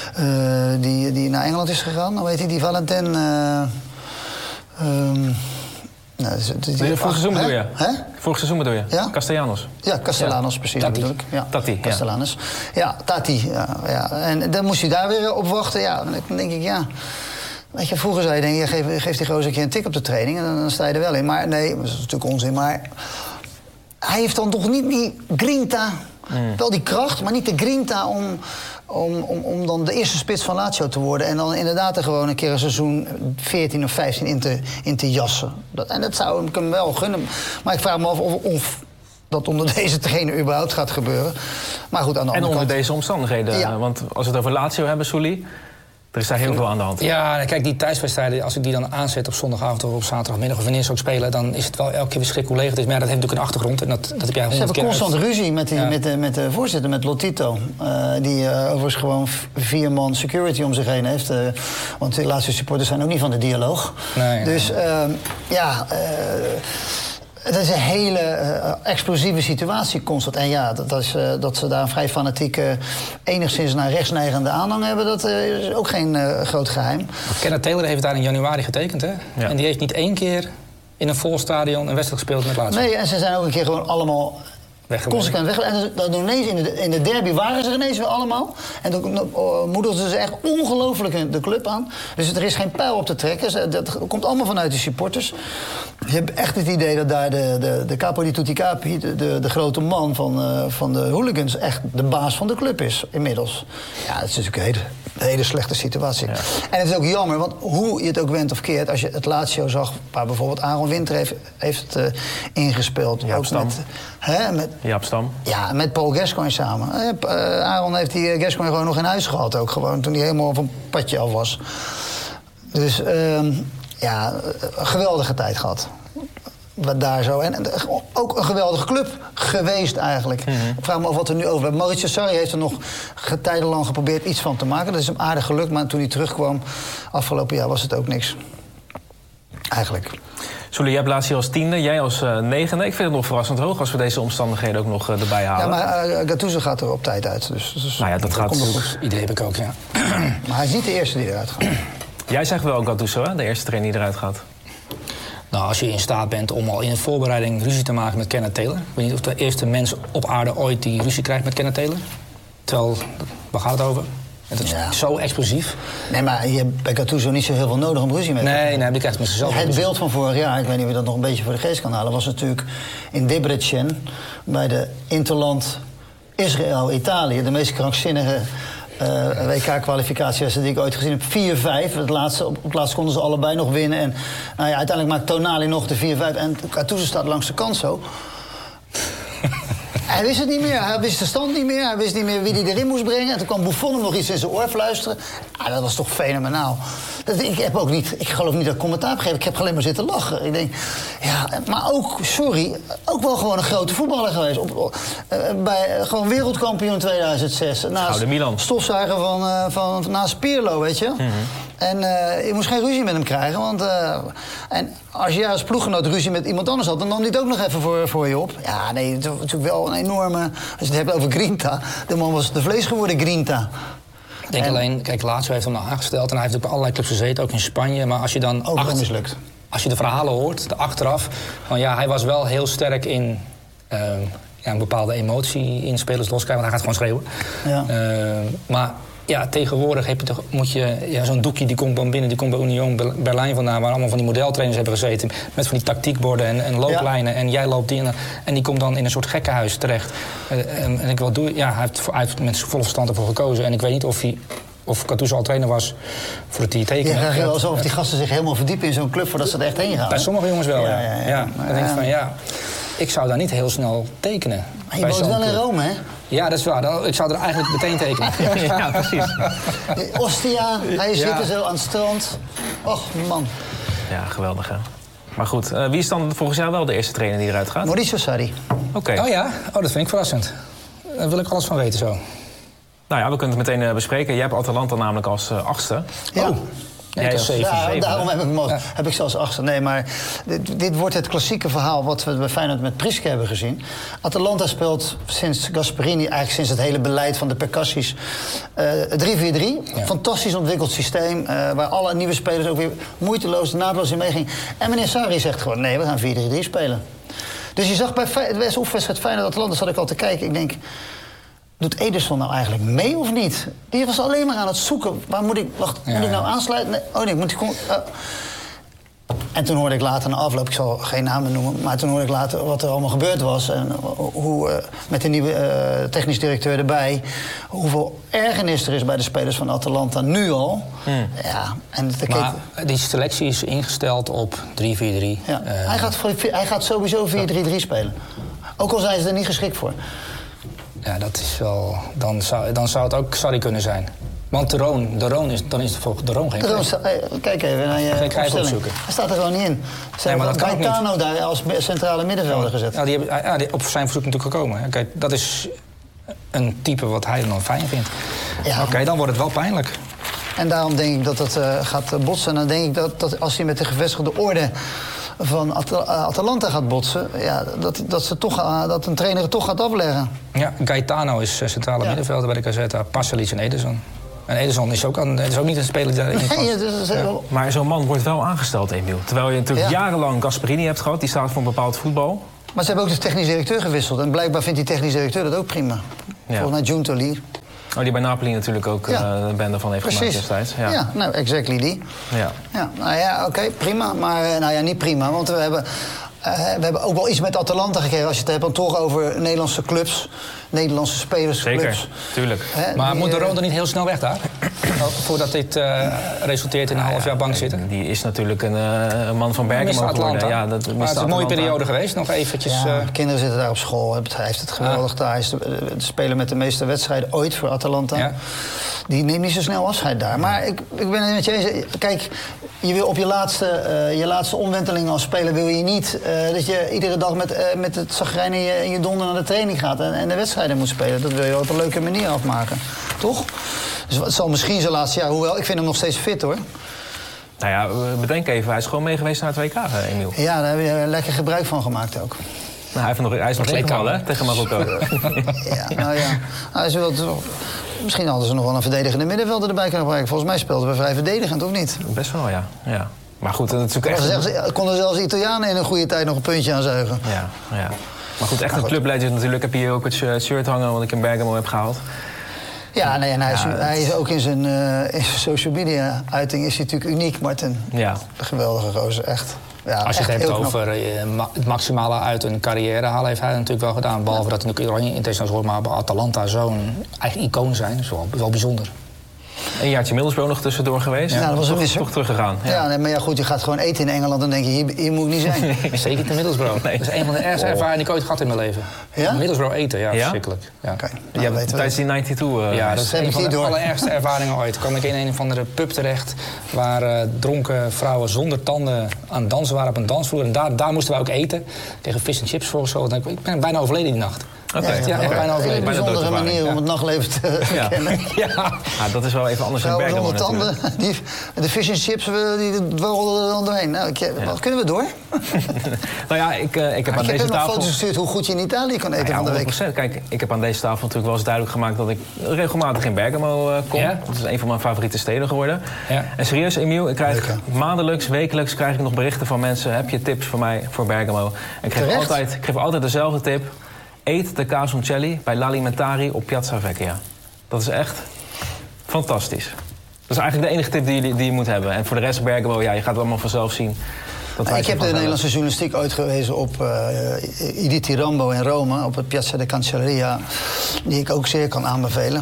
die naar Engeland is gegaan. Dan weet hij, die Valentin... Vorig seizoen bedoel je? Hè? Vorig seizoen bedoel je? Ja? Castellanos. Ja, Castellanos, precies. Tati. Natuurlijk. Ja. Tati, Castellanos. Ja, Tati. Ja. En dan moest hij daar weer op wachten. Ja, dan denk ik, ja... Weet je, vroeger zei je, denk je, geef die gozer een keer een tik op de training... en dan sta je er wel in. Maar nee, dat is natuurlijk onzin. Maar hij heeft dan toch niet die grinta... Wel die kracht, maar niet de grinta om dan de eerste spits van Lazio te worden... en dan inderdaad er gewoon een keer een seizoen 14 of 15 in te jassen. En dat zou ik hem wel gunnen. Maar ik vraag me af of dat onder deze trainer überhaupt gaat gebeuren. Maar goed, aan de andere kant... En onder deze omstandigheden. Ja. Want als we het over Lazio hebben, Sully... Er is daar heel veel aan de hand. Ja, kijk, die thuiswedstrijden, als ik die dan aanzet op zondagavond of op zaterdagmiddag of wanneer ze ook spelen, dan is het wel elke keer weer schrik hoe leeg het is. Maar ja, dat heeft natuurlijk een achtergrond en dat heb jij 100 keer. Ze hebben constant ruzie met de voorzitter, met Lotito. Die overigens gewoon 4 man security om zich heen heeft. Want de laatste supporters zijn ook niet van de dialoog. Nee, dus het is een hele explosieve situatie constant. En ja, dat ze daar een vrij fanatieke, enigszins naar rechts neigende aanhang hebben, dat is ook geen groot geheim. Kenneth Taylor heeft daar in januari getekend, hè? Ja. En die heeft niet 1 keer in een vol stadion een wedstrijd gespeeld met Lazio. Nee, en ze zijn ook een keer gewoon allemaal consequent weg. En dan ineens in de derby waren ze er ineens weer allemaal. En dan moedigden ze echt ongelooflijk de club aan. Dus er is geen pijl op te trekken. Dat komt allemaal vanuit de supporters. Je hebt echt het idee dat daar de capo di tutti capi, de grote man van de hooligans, echt de baas van de club is inmiddels. Ja, dat is natuurlijk een hele slechte situatie. Ja. En het is ook jammer, want hoe je het ook went of keert, als je het Lazio zag, waar bijvoorbeeld Aaron Winter heeft ingespeeld. Jaap Stam. Jaap Stam. Ja, met Paul Gascoigne samen. Aaron heeft die Gascoigne gewoon nog in huis gehad ook, gewoon toen hij helemaal van padje af was. Dus ja, een geweldige tijd gehad. Wat daar zo. En ook een geweldige club geweest eigenlijk. Ik vraag me af wat er nu over is. Maurizio Sarri heeft er nog tijdenlang geprobeerd iets van te maken. Dat is hem aardig gelukt, maar toen hij terugkwam afgelopen jaar was het ook niks. Eigenlijk. Soele, jij hebt Lazio als 10e, jij als 9e. Ik vind het nog verrassend hoog als we deze omstandigheden ook nog erbij halen. Ja, maar Gattuso gaat er op tijd uit. Dus nou ja, dat gaat nog goed. Idee heb ik ook, ja. Maar hij is niet de eerste die eruit gaat. Jij zegt wel Gattuso, hè? De eerste trainer die eruit gaat. Nou, als je in staat bent om al in de voorbereiding ruzie te maken met Kenneth Taylor. Ik weet niet of de eerste mens op aarde ooit die ruzie krijgt met Kenneth Taylor. Terwijl, waar gaat het over? Het is zo explosief. Nee, maar je hebt bij Gattuso niet zo heel veel nodig om ruzie mee te Nee, die krijgt met zichzelf. Het beeld van vorig jaar, ik weet niet of je dat nog een beetje voor de geest kan halen, was natuurlijk in Debrecen bij de Interland Israël-Italië, de meest krankzinnige WK-kwalificatiewedstrijd die ik ooit gezien heb. 4-5. Op het laatst konden ze allebei nog winnen. En nou ja, uiteindelijk maakt Tonali nog de 4-5. En Gattuso staat langs de kant zo. Hij wist het niet meer. Hij wist de stand niet meer. Hij wist niet meer wie hij erin moest brengen. En toen kwam Buffon hem nog iets in zijn oor fluisteren. Ah, dat was toch fenomenaal. Ik geloof niet dat ik commentaar heb gegeven. Ik heb alleen maar zitten lachen. Ik denk, ja, maar ook, ook wel gewoon een grote voetballer geweest. Gewoon wereldkampioen 2006. Naast Milan. Stofzuiger naast Pirlo, weet je. En je moest geen ruzie met hem krijgen. Want en als je als ploeggenoot ruzie met iemand anders had, dan nam hij het ook nog even voor je op. Ja, nee, het is natuurlijk wel een enorme. Als je het hebt over Grinta. De man was de vlees geworden, Grinta. Ik denk alleen, kijk, Lazio heeft hem nou aangesteld en hij heeft ook bij allerlei clubs gezeten, ook in Spanje. Maar als je dan mislukt. Als je de verhalen hoort, achteraf, van ja, hij was wel heel sterk in een bepaalde emotie in spelers loskrijgen, want hij gaat gewoon schreeuwen. Ja. Maar ja, tegenwoordig moet je zo'n doekje, die komt dan binnen, die komt bij Union Berlijn vandaan, waar allemaal van die modeltrainers hebben gezeten, met van die tactiekborden en looplijnen. Ja. En jij loopt die en die komt dan in een soort gekkenhuis terecht. En ik wil doen, ja, hij heeft met volle verstand ervoor gekozen. En ik weet niet of Gattuso al trainer was voordat hij tekende. Ja, graag alsof die gasten zich helemaal verdiepen in zo'n club voordat ze er echt heen gaan. Bij sommige jongens wel, ja. Dan denk ik van ja, ik zou daar niet heel snel tekenen. Maar je woont wel in Rome, hè? Ja, dat is waar. Ik zou er eigenlijk meteen tekenen. Ja, precies. Ostia, hij zit er zo aan het strand. Och, man. Ja, geweldig, hè? Maar goed, wie is dan volgens jou wel de eerste trainer die eruit gaat? Maurizio Sarri. Oké. Oh ja? Oh, dat vind ik verrassend. Daar wil ik alles van weten zo. Nou ja, we kunnen het meteen bespreken. Jij hebt Atalanta namelijk als 8e. Ja. Oh. Nee, daarom heb ik zelfs 8e. Nee, maar dit wordt het klassieke verhaal wat we bij Feyenoord met Priske hebben gezien. Atalanta speelt sinds Gasperini, eigenlijk sinds het hele beleid van de percussies, 3-4-3. Ja. Fantastisch ontwikkeld systeem, waar alle nieuwe spelers ook weer moeiteloos, naadloos in meegingen. En meneer Sarri zegt gewoon, nee, we gaan 4-3-3 spelen. Dus je zag bij de oefenwedstrijd Feyenoord-Atalanta, zat ik al te kijken, ik denk, doet Ederson nou eigenlijk mee of niet? Die was alleen maar aan het zoeken. Waar moet ik... Wacht, moet ik nou aansluiten? Nee, oh nee, moet ik... En toen hoorde ik later na afloop, ik zal geen namen noemen, maar toen hoorde ik later wat er allemaal gebeurd was. En hoe met de nieuwe technisch directeur erbij, hoeveel ergernis er is bij de spelers van Atalanta nu al. Ja, en maar die selectie is ingesteld op 3-4-3. Ja. Hij gaat sowieso 4-3-3 spelen. Ook al zijn ze er niet geschikt voor. Ja, dat is wel. Dan zou het ook Sarri kunnen zijn. Want de Roon dan is volgens de Roon geen Kijk even naar je opstelling. opzoeken. Hij staat er gewoon niet in. Ze Nee, maar hebben dat kan ook Gaetano daar als centrale middenvelder gezet. Ja, die op zijn verzoek natuurlijk gekomen. Hè. Kijk, dat is een type wat hij dan fijn vindt. Ja. Oké, dan wordt het wel pijnlijk. En daarom denk ik dat het gaat botsen. En dan denk ik dat als hij met de gevestigde orde van Atalanta gaat botsen, ja, dat een trainer het toch gaat afleggen. Ja, Gaetano is centrale middenvelder bij de Gazzetta. Pasalic en Ederson. En Ederson is ook niet een speler die daarin past. Nee, Maar zo'n man wordt wel aangesteld, Emiel. Terwijl je natuurlijk jarenlang Gasperini hebt gehad. Die staat voor een bepaald voetbal. Maar ze hebben ook de technisch directeur gewisseld. En blijkbaar vindt die technisch directeur dat ook prima. Volgens mij Giuntoli. Oh, die bij Napoli natuurlijk ook een bende van heeft gemaakt destijds. Ja, nou, exactly die. Ja. Nou ja, oké, prima. Maar niet prima, want we hebben ook wel iets met Atalanta gekregen. Als je het hebt dan toch over Nederlandse clubs, Nederlandse spelersclubs. Zeker, tuurlijk. Maar moet de Roon niet heel snel weg daar? Voordat dit resulteert in een half jaar bank zitten? Die is natuurlijk een man van Bergamo geworden. Ja, maar het is een mooie periode geweest, nog eventjes. Kinderen zitten daar op school. Hij heeft het geweldig daar. Hij is de speler met de meeste wedstrijden ooit voor Atalanta. Ja. Die neemt niet zo snel afscheid daar. Maar ik ben het met je eens. Kijk, je wil op je laatste omwenteling als speler wil je niet dat je iedere dag met het zagrijn in je donder naar de training gaat en de wedstrijden moet spelen. Dat wil je op een leuke manier afmaken. Toch? Dus het zal misschien zijn laatste jaar, hoewel ik vind hem nog steeds fit hoor. Nou ja, bedenk even, hij is gewoon mee geweest naar het WK, Emiel. Ja, daar heb je lekker gebruik van gemaakt ook. Nou, hij is nog ingevallen, hè, tegen Marokko. Hij is wel. Misschien hadden ze nog wel een verdedigende middenvelder erbij kunnen gebruiken. Volgens mij speelden we vrij verdedigend, of niet? Best wel, ja. Maar goed, het is natuurlijk echt... Konden zelfs Italianen in een goede tijd nog een puntje aan zuigen. Ja. Maar goed, echt een clublegend natuurlijk. Heb je hier ook het shirt hangen wat ik in Bergamo heb gehaald. Ja, nee, en hij is ook in zijn social media uiting is hij natuurlijk uniek, Martin. Ja. Een geweldige gozer, echt. Ja, als je het hebt over het maximale uit een carrière halen, heeft hij natuurlijk wel gedaan. Behalve dat hij natuurlijk internationaal wordt, maar bij Atalanta zo'n eigen icoon zijn. Dat is wel bijzonder. Een jaartje Middlesbrough nog tussendoor geweest. Ja, dat was een misser. Toch teruggegaan. Ja, nee, maar ja, goed, je gaat gewoon eten in Engeland en dan denk je, hier moet ik niet zijn. Zeker niet in Middlesbrough. Nee. Dat is een van de ergste ervaringen die ik ooit gehad in mijn leven. Ja? Middlesbrough eten, ja, verschrikkelijk. Ja. Okay, tijdens die 92... ja, dat is een van de allerergste ervaringen ooit. Kwam ik in een of andere pub terecht waar dronken vrouwen zonder tanden aan het dansen waren op een dansvloer. En daar moesten we ook eten. Tegen vis en chips volgens zo. Ik ben bijna overleden die nacht. Bijna overleden. Een bijzondere manier om het nachtleven te kennen. Ja, dat is wel even anders dan Bergamo zonder tanden. De fish and chips die dwarrelden er dan doorheen. Nou, wat kunnen we door? Nou ja, ik heb aan deze tafel... nog foto's gestuurd hoe goed je in Italië kan eten van de week. Kijk, ik heb aan deze tafel natuurlijk wel eens duidelijk gemaakt dat ik regelmatig in Bergamo kom. Ja? Dat is een van mijn favoriete steden geworden. Ja. En serieus, Emiel, ik krijg maandelijks, wekelijks krijg ik nog berichten van mensen. Heb je tips voor mij voor Bergamo? En ik geef altijd dezelfde tip. Eet de casoncelli bij l'Alimentari op Piazza Vecchia. Dat is echt fantastisch. Dat is eigenlijk de enige tip die je moet hebben. En voor de rest Bergamo, je gaat het allemaal vanzelf zien. Ik heb de Nederlandse journalistiek ooit gewezen op Idi Tirambo in Rome, op het Piazza de Cancelleria, die ik ook zeer kan aanbevelen.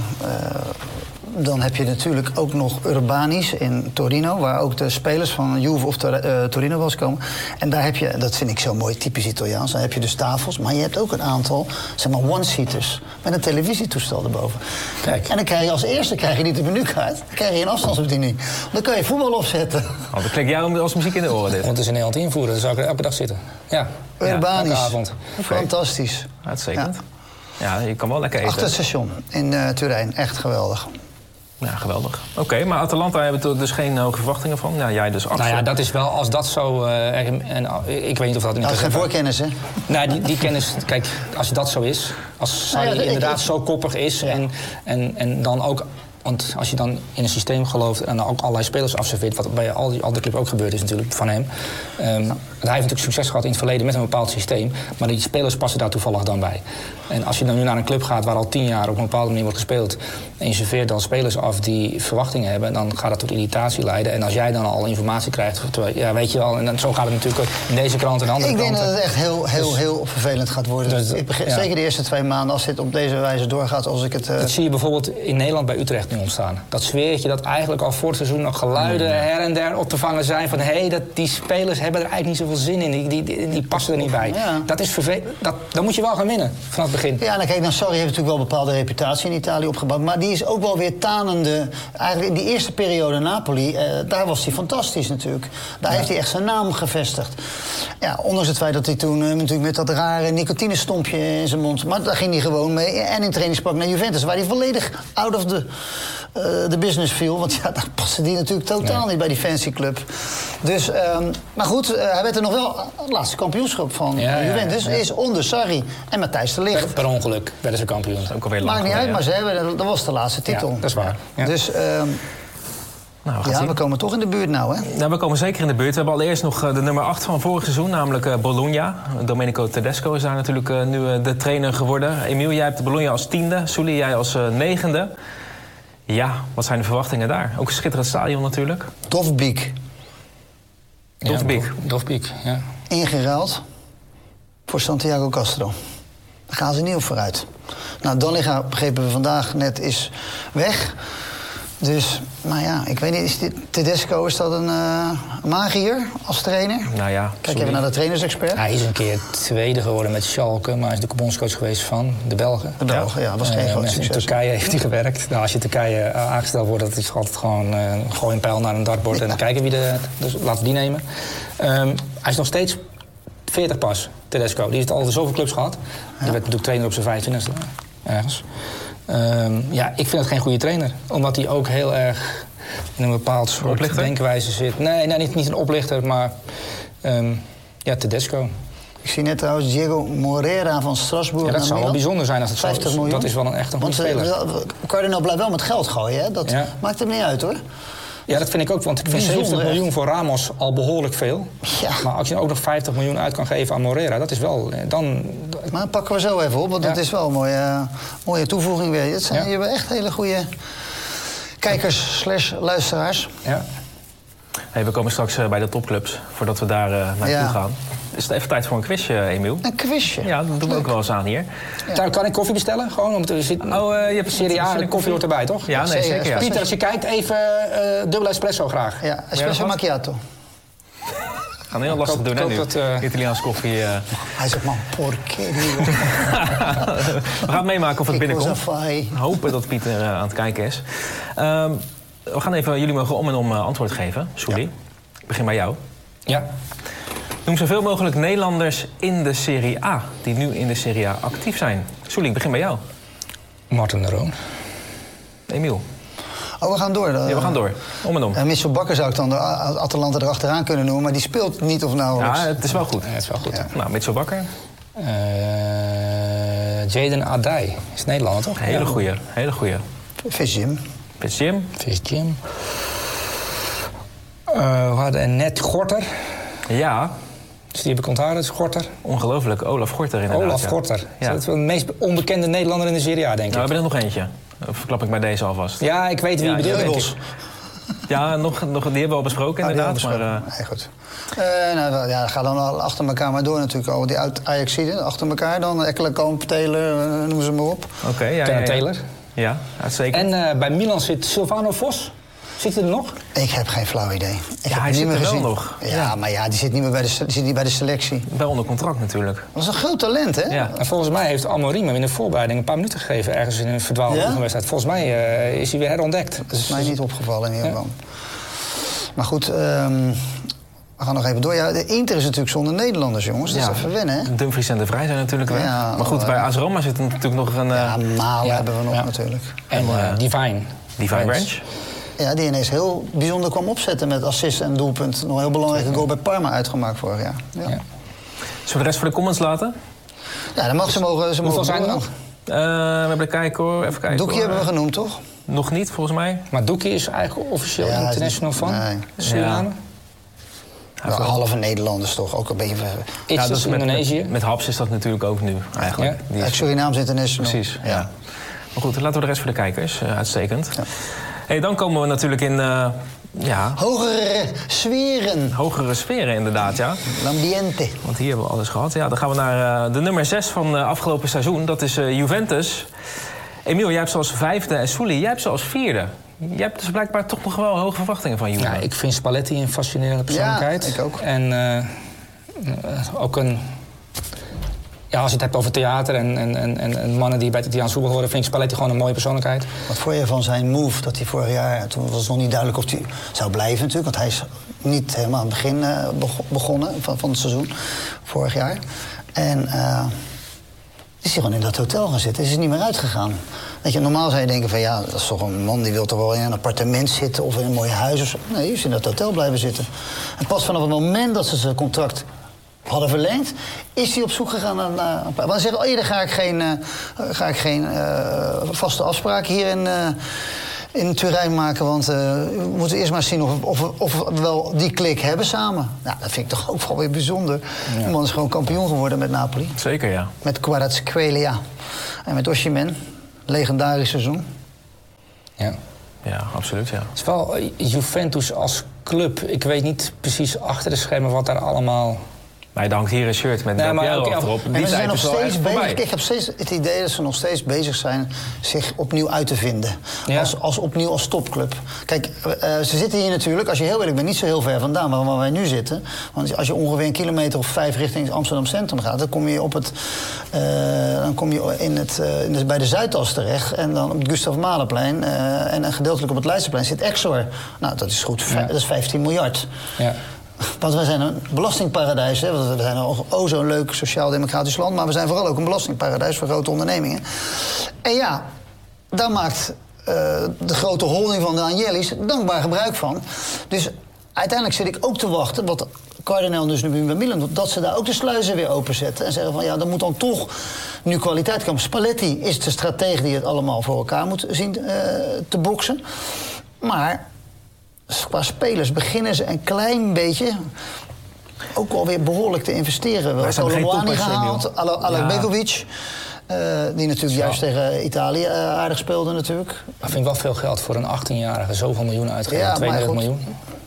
Dan heb je natuurlijk ook nog Urbanis in Torino, waar ook de spelers van Juve of Torino wel eens komen. En daar heb je, dat vind ik zo mooi, typisch Italiaans, dan heb je dus tafels, maar je hebt ook een aantal, zeg maar, one-seaters met een televisietoestel erboven. Kijk. En dan krijg je als eerste niet de menukaart, dan krijg je een afstandsbediening. Dan kan je voetbal opzetten. Oh, dat klinkt jou als muziek in de oren dit. Want het is in Nederland invoeren, dan zou ik er elke dag zitten. Ja. Urbanis. Elke avond. Fantastisch. Uitstekend. Ja, je kan wel lekker eten. Achter het station in Turijn, echt geweldig. Ja, geweldig. Oké, maar Atalanta hebben er dus geen hoge verwachtingen van? Ja, jij dus 8. Nou ja, dat is wel, als dat zo... ik weet niet of dat... Dat is geen voorkennis, hè? Nou, die kennis... Kijk, als dat zo is... Als Sarri inderdaad zo koppig is en dan ook... Want als je dan in een systeem gelooft en ook allerlei spelers afserveert... wat bij al die andere clubs ook gebeurd is natuurlijk van hem... hij heeft natuurlijk succes gehad in het verleden met een bepaald systeem... maar die spelers passen daar toevallig dan bij. En als je dan nu naar een club gaat waar al 10 jaar op een bepaalde manier wordt gespeeld... en je serveert dan spelers af die verwachtingen hebben... dan gaat dat tot irritatie leiden. En als jij dan al informatie krijgt... Ja, weet je wel, en dan, zo gaat het natuurlijk in deze krant en andere kranten. Ik denk dat het echt heel vervelend gaat worden. Zeker de eerste 2 maanden als dit op deze wijze doorgaat. Als ik het, Dat zie je bijvoorbeeld in Nederland bij Utrecht nu. ging ontstaan. Dat sfeertje dat eigenlijk al voor het seizoen nog geluiden her en der op te vangen zijn van die spelers hebben er eigenlijk niet zoveel zin in, die passen er niet bij. Ja. Dat is dan moet je wel gaan winnen vanaf het begin. Ja, nou kijk, Sarri heeft natuurlijk wel een bepaalde reputatie in Italië opgebouwd, maar die is ook wel weer tanende. Eigenlijk in die eerste periode Napoli, daar was hij fantastisch natuurlijk. Daar heeft hij echt zijn naam gevestigd. Ja, ondanks het feit dat hij toen natuurlijk met dat rare nicotinestompje in zijn mond, maar daar ging hij gewoon mee en in trainingspak naar Juventus, waar hij volledig out of the business viel. Want ja, daar paste die natuurlijk totaal niet bij die fancy club. Dus, maar goed, hij werd er nog wel het laatste kampioenschap van Juventus. Is onder Sarri en Matthijs de Ligt. Per ongeluk werden ze kampioen. Ook alweer Maakt niet uit, maar ze hebben, dat was de laatste titel. Ja, dat is waar. Ja. Dus we komen toch in de buurt nou, hè? Ja, we komen zeker in de buurt. We hebben allereerst nog de nummer 8 van vorig seizoen, namelijk Bologna. Domenico Tedesco is daar natuurlijk nu de trainer geworden. Emiel, jij hebt Bologna als 10e. Soeli, jij als 9e. Ja, wat zijn de verwachtingen daar? Ook een schitterend stadion natuurlijk. Dovbyk. Dovbyk, ja. Ingeruild voor Santiago Castro. Daar gaan ze niet op vooruit. Nou, Dallinga, begrepen we vandaag net, is weg. Dus, nou ja, ik weet niet, is dit Tedesco, is dat een magier als trainer? Nou ja, Kijk even naar de trainersexpert. Hij is een keer tweede geworden met Schalke, maar hij is de bondscoach geweest van de Belgen. De Belgen, ja, was geen groot succes. In Turkije heeft hij gewerkt. Nou, als je Turkije aangesteld wordt, dat is altijd gewoon gooi een pijl naar een dartbord en dan kijken wie dus laten we die nemen. Hij is nog steeds 40 pas, Tedesco. Die heeft al zoveel clubs gehad. Die werd natuurlijk trainer op zijn 25e ergens. Ik vind het geen goede trainer. Omdat hij ook heel erg in een bepaald soort oplichter? denkwijze zit. Nee, niet een oplichter, maar Tedesco. Ik zie net trouwens Diego Moreira van Strasbourg. Ja, dat zou wel bijzonder zijn als het 50 zo miljoen. Dat is wel echt een goede speler. Cardinal blijft wel met geld gooien, hè? Dat maakt hem niet uit, hoor. Ja, dat vind ik ook, want ik vind 70 miljoen voor Ramos al behoorlijk veel. Ja. Maar als je ook nog 50 miljoen uit kan geven aan Moreira, dat dat pakken we zo even op, want dat is wel een mooie toevoeging weer. Je hebt echt hele goede kijkers/luisteraars. Ja. Hey, we komen straks bij de topclubs, voordat we daar naartoe gaan. Is het even tijd voor een quizje, Emiel? Een quizje? Ja, dat doen we ook wel eens aan hier. Ja. Kan ik koffie bestellen? Gewoon, je hebt Serie A en koffie hoort erbij, toch? Ja, nee, zeker. Ja. Pieter, als je kijkt, even dubbele espresso graag. Ja, espresso macchiato. We gaan heel lastig doen, hè, nu. Italiaanse koffie. Hij zegt, man, porquerie. We gaan meemaken of het binnenkomt. Hopen dat Pieter aan het kijken is. We gaan even, jullie mogen om en om antwoord geven. Soeli, ik begin bij jou. Ja. Noem zoveel mogelijk Nederlanders in de Serie A, die nu in de Serie A actief zijn. Soeli, ik begin bij jou. Martin de Roon. Emiel. Oh, we gaan door. Ja, we gaan door. Om en om. Mitchell Bakker zou ik dan de Atalanta erachteraan kunnen noemen, maar die speelt niet of nauwelijks. Ja, het is wel goed. Ja, het is wel goed. Ja. Nou, Mitchell Bakker. Jaden Adai. Is Nederlander, toch? Hele goeie, hele goeie. Visjim. Visjim. We hadden net Gorter. Ja. Dus die heb ik onthouden, dat is Gorter. Ongelooflijk, Olaf Gorter inderdaad. Olaf Gorter. Ja. Dat is wel de meest onbekende Nederlander in de Serie A, denk ik. Nou, we hebben er nog eentje. Dat verklap ik bij deze alvast. Ja, ik weet wie je bedoelt, denk ik. Ja, nog, die hebben we al besproken, inderdaad. Nee, goed. Ga dan achter elkaar maar door natuurlijk. Al die Ajaxiden achter elkaar dan. Ekkelenkamp, Taylor, noem ze maar op. Oké, ja. Taylor. Ja, uitstekend. En bij Milan zit Silvano Vos. Zit hij er nog? Ik heb geen flauw idee. Hij zit er wel nog. Ja, maar die zit niet meer bij de selectie. Wel onder contract natuurlijk. Dat is een groot talent, hè? Ja. En volgens mij heeft Amorim hem in de voorbereiding een paar minuten gegeven, ergens in een verdwaalde oefenwedstrijd. Volgens mij is hij weer herontdekt. Dat is mij niet opgevallen in ieder geval. Maar goed, we gaan nog even door. Ja, de Inter is natuurlijk zonder Nederlanders, jongens. Dat is even wennen, hè? Dumfries en De Vrij zijn natuurlijk weg. Ja, maar goed, bij AS Roma zit natuurlijk nog een... Malen hebben we nog natuurlijk. En Divine Branch. Ja, die ineens heel bijzonder kwam opzetten met assist en doelpunt. Nog een heel belangrijke goal bij Parma uitgemaakt vorig jaar. Ja. Zullen we de rest voor de comments laten? Ja, dan mag ze mogen. Hoeveel zijn er nog? We hebben kijken hoor. Even kijken. Doekie hebben we genoemd, toch? Nog niet, volgens mij. Maar Doekie is eigenlijk officieel international van Suriname. Halve Nederlanders toch, ook een beetje... Iets dus Indonesië. Met Haps is dat natuurlijk ook nu, eigenlijk. Ja. Surinaams international. Precies, ja. Maar goed, laten we de rest voor de kijkers. Uitstekend. Ja. Hey, dan komen we natuurlijk in... Hogere sferen. Hogere sferen, inderdaad, ja. L'ambiente. Want hier hebben we alles gehad. Ja, dan gaan we naar de nummer 6 van afgelopen seizoen. Dat is Juventus. Emiel, jij hebt ze als 5e en Souli, jij hebt ze als 4e. Je hebt dus blijkbaar toch nog wel hoge verwachtingen van Juve. Ja, ik vind Spalletti een fascinerende persoonlijkheid. Ja, ik ook. En ook een... Ja, als je het hebt over theater en mannen die bij het Italiaans voetbal horen... vind ik Spalletti gewoon een mooie persoonlijkheid. Wat vond je van zijn move dat hij vorig jaar... Toen was het nog niet duidelijk of hij zou blijven natuurlijk... want hij is niet helemaal aan het begin begonnen van het seizoen, vorig jaar. En is hij gewoon in dat hotel gaan zitten. Is hij niet meer uitgegaan. Weet je, normaal zou je denken van ja, dat is toch een man die wil toch wel in een appartement zitten... of in een mooi huis of zo. Nee, hij is in dat hotel blijven zitten. En pas vanaf het moment dat ze zijn contract hadden verlengd, is hij op zoek gegaan naar een paar. Want hij zegt, eerder ga ik geen vaste afspraken hier in Turijn maken, want we moeten eerst maar zien of we wel die klik hebben samen. Nou, dat vind ik toch ook wel weer bijzonder. Ja. De man is gewoon kampioen geworden met Napoli. Zeker, ja. Met Kvaratskhelia. En met Osimhen. Legendarisch seizoen. Ja. Ja, absoluut, ja. Het is wel Juventus als club. Ik weet niet precies achter de schermen wat daar allemaal... Maar dan hangt hier een shirt met Del Piero achterop. Die zijn nog steeds bezig. Ik heb steeds het idee dat ze nog steeds bezig zijn zich opnieuw uit te vinden. Ja. Opnieuw als topclub. Kijk, ze zitten hier natuurlijk, als je heel eerlijk bent, niet zo heel ver vandaan waar wij nu zitten. Want als je ongeveer een kilometer of 5 richting Amsterdam Centrum gaat, dan kom je bij de Zuidas terecht. En dan op het Gustav Mahlerplein en gedeeltelijk op het Leidseplein zit Exor. Nou, dat is goed. Ja. Dat is 15 miljard. Ja. Want wij zijn een belastingparadijs. Hè? We zijn zo'n leuk sociaal-democratisch land, maar we zijn vooral ook een belastingparadijs voor grote ondernemingen. En ja, daar maakt de grote holding van de Agnelli's dankbaar gebruik van. Dus uiteindelijk zit ik ook te wachten, wat Cardinal dus nu bij Milan doet, dat ze daar ook de sluizen weer openzetten. En zeggen van ja, er moet dan toch nu kwaliteit komen. Spalletti is de stratege die het allemaal voor elkaar moet zien te boksen. Maar qua spelers beginnen ze een klein beetje ook alweer behoorlijk te investeren. We hebben Colomboani gehaald, Alek Begovic. Die natuurlijk juist tegen Italië aardig speelde natuurlijk. Dat vind ik wel veel geld voor een 18-jarige. Zoveel miljoen uitgegeven, ja, 32 miljoen.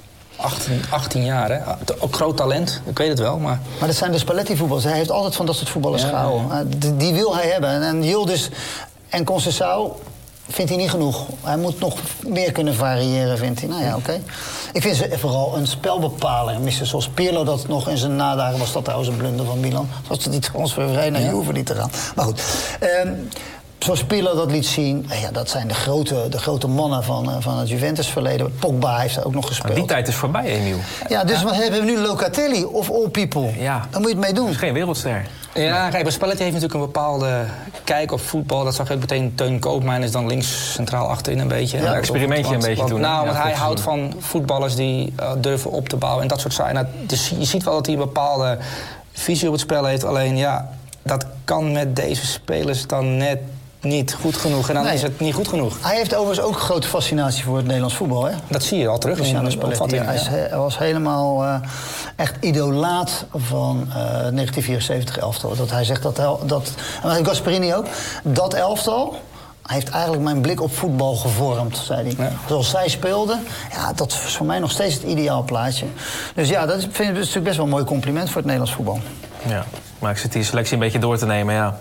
18 jaar, hè? Ook groot talent, ik weet het wel. Maar dat zijn de Spalletti-voetballers. Hij heeft altijd van dat soort voetballers gehouden. Ja. Die wil hij hebben. En Yildiz en Conceição vindt hij niet genoeg. Hij moet nog meer kunnen variëren, vindt hij. Nou ja, oké. Ik vind ze vooral een spelbepaler missen. Zoals Pirlo dat nog in zijn nadagen was. Dat trouwens een blunder van Milan. Zoals die transfervrij naar Juve niet te gaan. Maar goed. Zoals Pirlo dat liet zien. Ja, dat zijn de grote mannen van het Juventus-verleden. Pogba heeft er ook nog gespeeld. Maar die tijd is voorbij, Emiel. Ja, dus wat hebben we nu? Locatelli of all people? Ja. Daar moet je het mee doen. Dat is geen wereldster. Ja, kijk, maar Spalletti heeft natuurlijk een bepaalde kijk op voetbal. Dat zag je ook meteen. Teun Koopmijn is dan links centraal achterin een beetje. Ja, experimentje een beetje doen. Nou, want hij houdt van voetballers die durven op te bouwen en dat soort zaken. Nou, dus je ziet wel dat hij een bepaalde visie op het spel heeft. Alleen ja, dat kan met deze spelers dan net niet goed genoeg. En dan is het niet goed genoeg. Hij heeft overigens ook grote fascinatie voor het Nederlands voetbal, hè? Dat zie je al terug. Hij was helemaal echt idolaat van 1974 elftal. Dat hij zegt dat en Gasperini ook. Dat elftal heeft eigenlijk mijn blik op voetbal gevormd, zei hij. Ja. Zoals zij speelden, ja, dat is voor mij nog steeds het ideaal plaatje. Dus ja, dat vind ik natuurlijk best wel een mooi compliment voor het Nederlands voetbal. Ja, maar ik zit die selectie een beetje door te nemen, ja.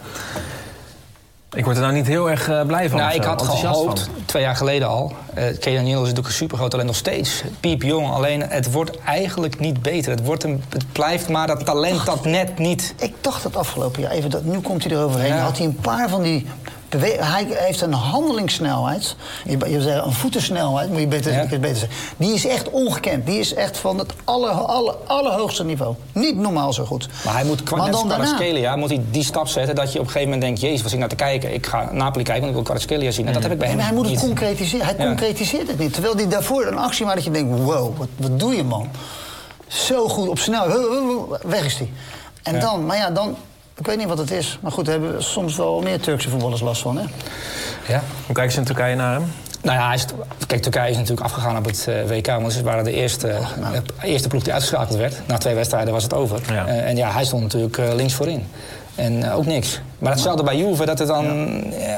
Ik word er nou niet heel erg blij van. Nou, ik had gehoopt, 2 jaar geleden al. Kenan Yildiz is natuurlijk een supergroot talent nog steeds. Piepjong, alleen het wordt eigenlijk niet beter. Het blijft maar dat talent dat net niet. Ik dacht het afgelopen jaar even, nu komt hij eroverheen. Ja. Had hij een paar van die hij heeft een handelingssnelheid. Je zegt een voetensnelheid, moet je beter zeggen. Die is echt ongekend. Die is echt van het allerhoogste niveau. Niet normaal zo goed. Maar hij moet Kvaratskhelia moet hij die stap zetten dat je op een gegeven moment denkt, jezus, was ik naar te kijken. Ik ga Napoli kijken, want ik wil Kvaratskhelia zien. En dat heb ik bij hem niet. Hij moet het concretiseren. Hij concretiseert het niet. Terwijl hij daarvoor een actie maakt dat je denkt, wow, wat doe je, man? Zo goed op snelheid. Weg is hij. En dan, maar ja, dan. Ik weet niet wat het is. Maar goed, daar hebben soms wel meer Turkse voetballers last van, hè? Ja. Hoe kijken ze in Turkije naar hem? Nou ja, kijk, Turkije is natuurlijk afgegaan op het WK. Want ze waren de eerste ploeg die uitgeschakeld werd. Na 2 wedstrijden was het over. Ja. En ja, hij stond natuurlijk links voorin. En ook niks. Maar hetzelfde bij Juve, dat het dan...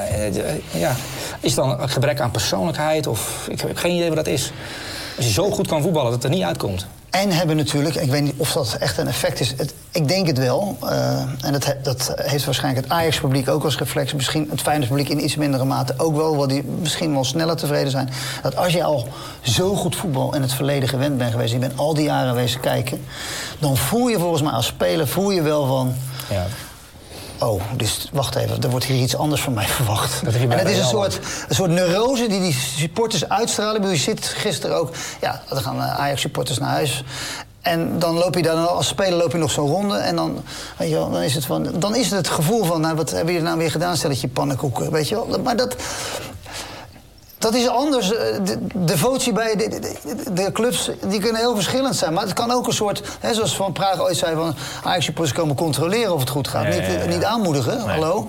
is dan een gebrek aan persoonlijkheid? Of ik heb geen idee wat dat is. Als je zo goed kan voetballen, dat het er niet uitkomt. En hebben natuurlijk, ik weet niet of dat echt een effect is. Ik denk het wel. En dat heeft waarschijnlijk het Ajax-publiek ook als reflex. Misschien het Feyenoord-publiek in iets mindere mate ook wel. Waar die misschien wel sneller tevreden zijn. Dat als je al zo goed voetbal in het verleden gewend bent geweest. Je bent al die jaren geweest kijken. Dan voel je volgens mij als speler wel van... Ja. Oh, dus wacht even, er wordt hier iets anders van mij verwacht. Dat en het is een soort neurose die supporters uitstralen. Ik bedoel, je zit gisteren ook... Ja, dan gaan Ajax-supporters naar huis. En dan loop je daar als speler loop je nog zo'n ronde. En dan, weet je wel, dan is het gevoel van... Nou, wat hebben jullie nou weer gedaan, stelletje pannenkoeken? Weet je wel? Maar dat is anders. De devotie bij de clubs die kunnen heel verschillend zijn. Maar het kan ook een soort... Hè, zoals Van Praag ooit zei... van Ajax-supporters komen controleren of het goed gaat. Niet aanmoedigen, nee, hallo.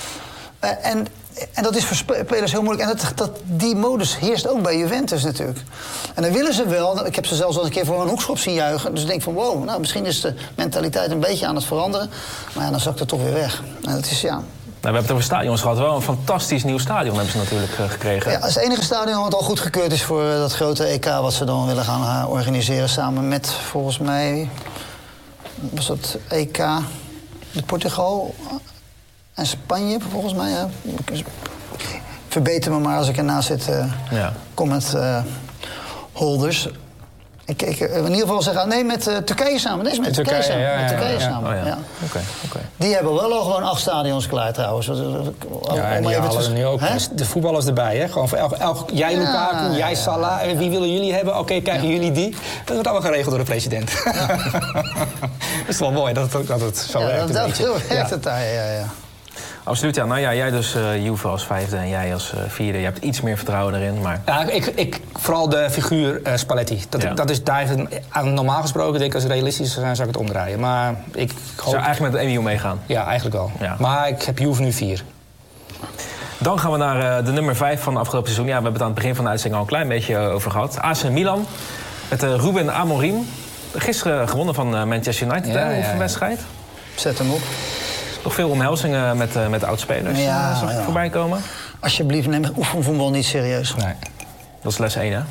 En dat is voor spelers heel moeilijk. En die modus heerst ook bij Juventus natuurlijk. En dan willen ze wel... Ik heb ze zelfs al een keer voor een hoekschop zien juichen. Dus ik denk van wow, nou, misschien is de mentaliteit een beetje aan het veranderen. Maar ja, dan zakt het toch weer weg. En dat is ja... Nou, we hebben het over stadions gehad. Wel een fantastisch nieuw stadion hebben ze natuurlijk gekregen. Ja, het is het enige stadion wat al goedgekeurd is voor dat grote EK... wat ze dan willen gaan organiseren samen met, volgens mij... was dat EK met Portugal en Spanje, volgens mij. Ja. Verbeter me maar als ik ernaast zit, comment holders... Ik in ieder geval zeggen, nee, met Turkije samen. Nee, met Turkije samen. Met Turkije samen. Oh, ja. Ja. Okay. Die hebben wel al gewoon 8 stadions klaar trouwens. Ja, en die halen nu ook de voetballers erbij. Hè? Gewoon voor jij Lukaku, jij Salah. Wie willen jullie hebben? Oké, krijgen jullie die? Dat wordt allemaal geregeld door de president. Ja. Dat is wel mooi dat het zo werkt. Dat werkt het daar, ja. Absoluut, ja. Nou ja, jij dus Juve als 5e en jij als 4e. Je hebt iets meer vertrouwen erin, maar... Ja, vooral de figuur Spalletti. Dat is daar normaal gesproken, denk ik, als het realistisch zou zijn, zou ik het omdraaien. Maar ik hoop... Zou eigenlijk met de EMU meegaan? Ja, eigenlijk wel. Ja. Maar ik heb Juve nu 4. Dan gaan we naar de nummer 5 van het afgelopen seizoen. Ja, we hebben het aan het begin van de uitzending al een klein beetje over gehad. AC Milan, met Ruben Amorim. Gisteren gewonnen van Manchester United, een wedstrijd. Zet hem op. Nog veel omhelzingen met de oudspelers voorbij komen. Alsjeblieft, neem oefenvoetbal niet serieus. Nee. Dat is les 1, hè?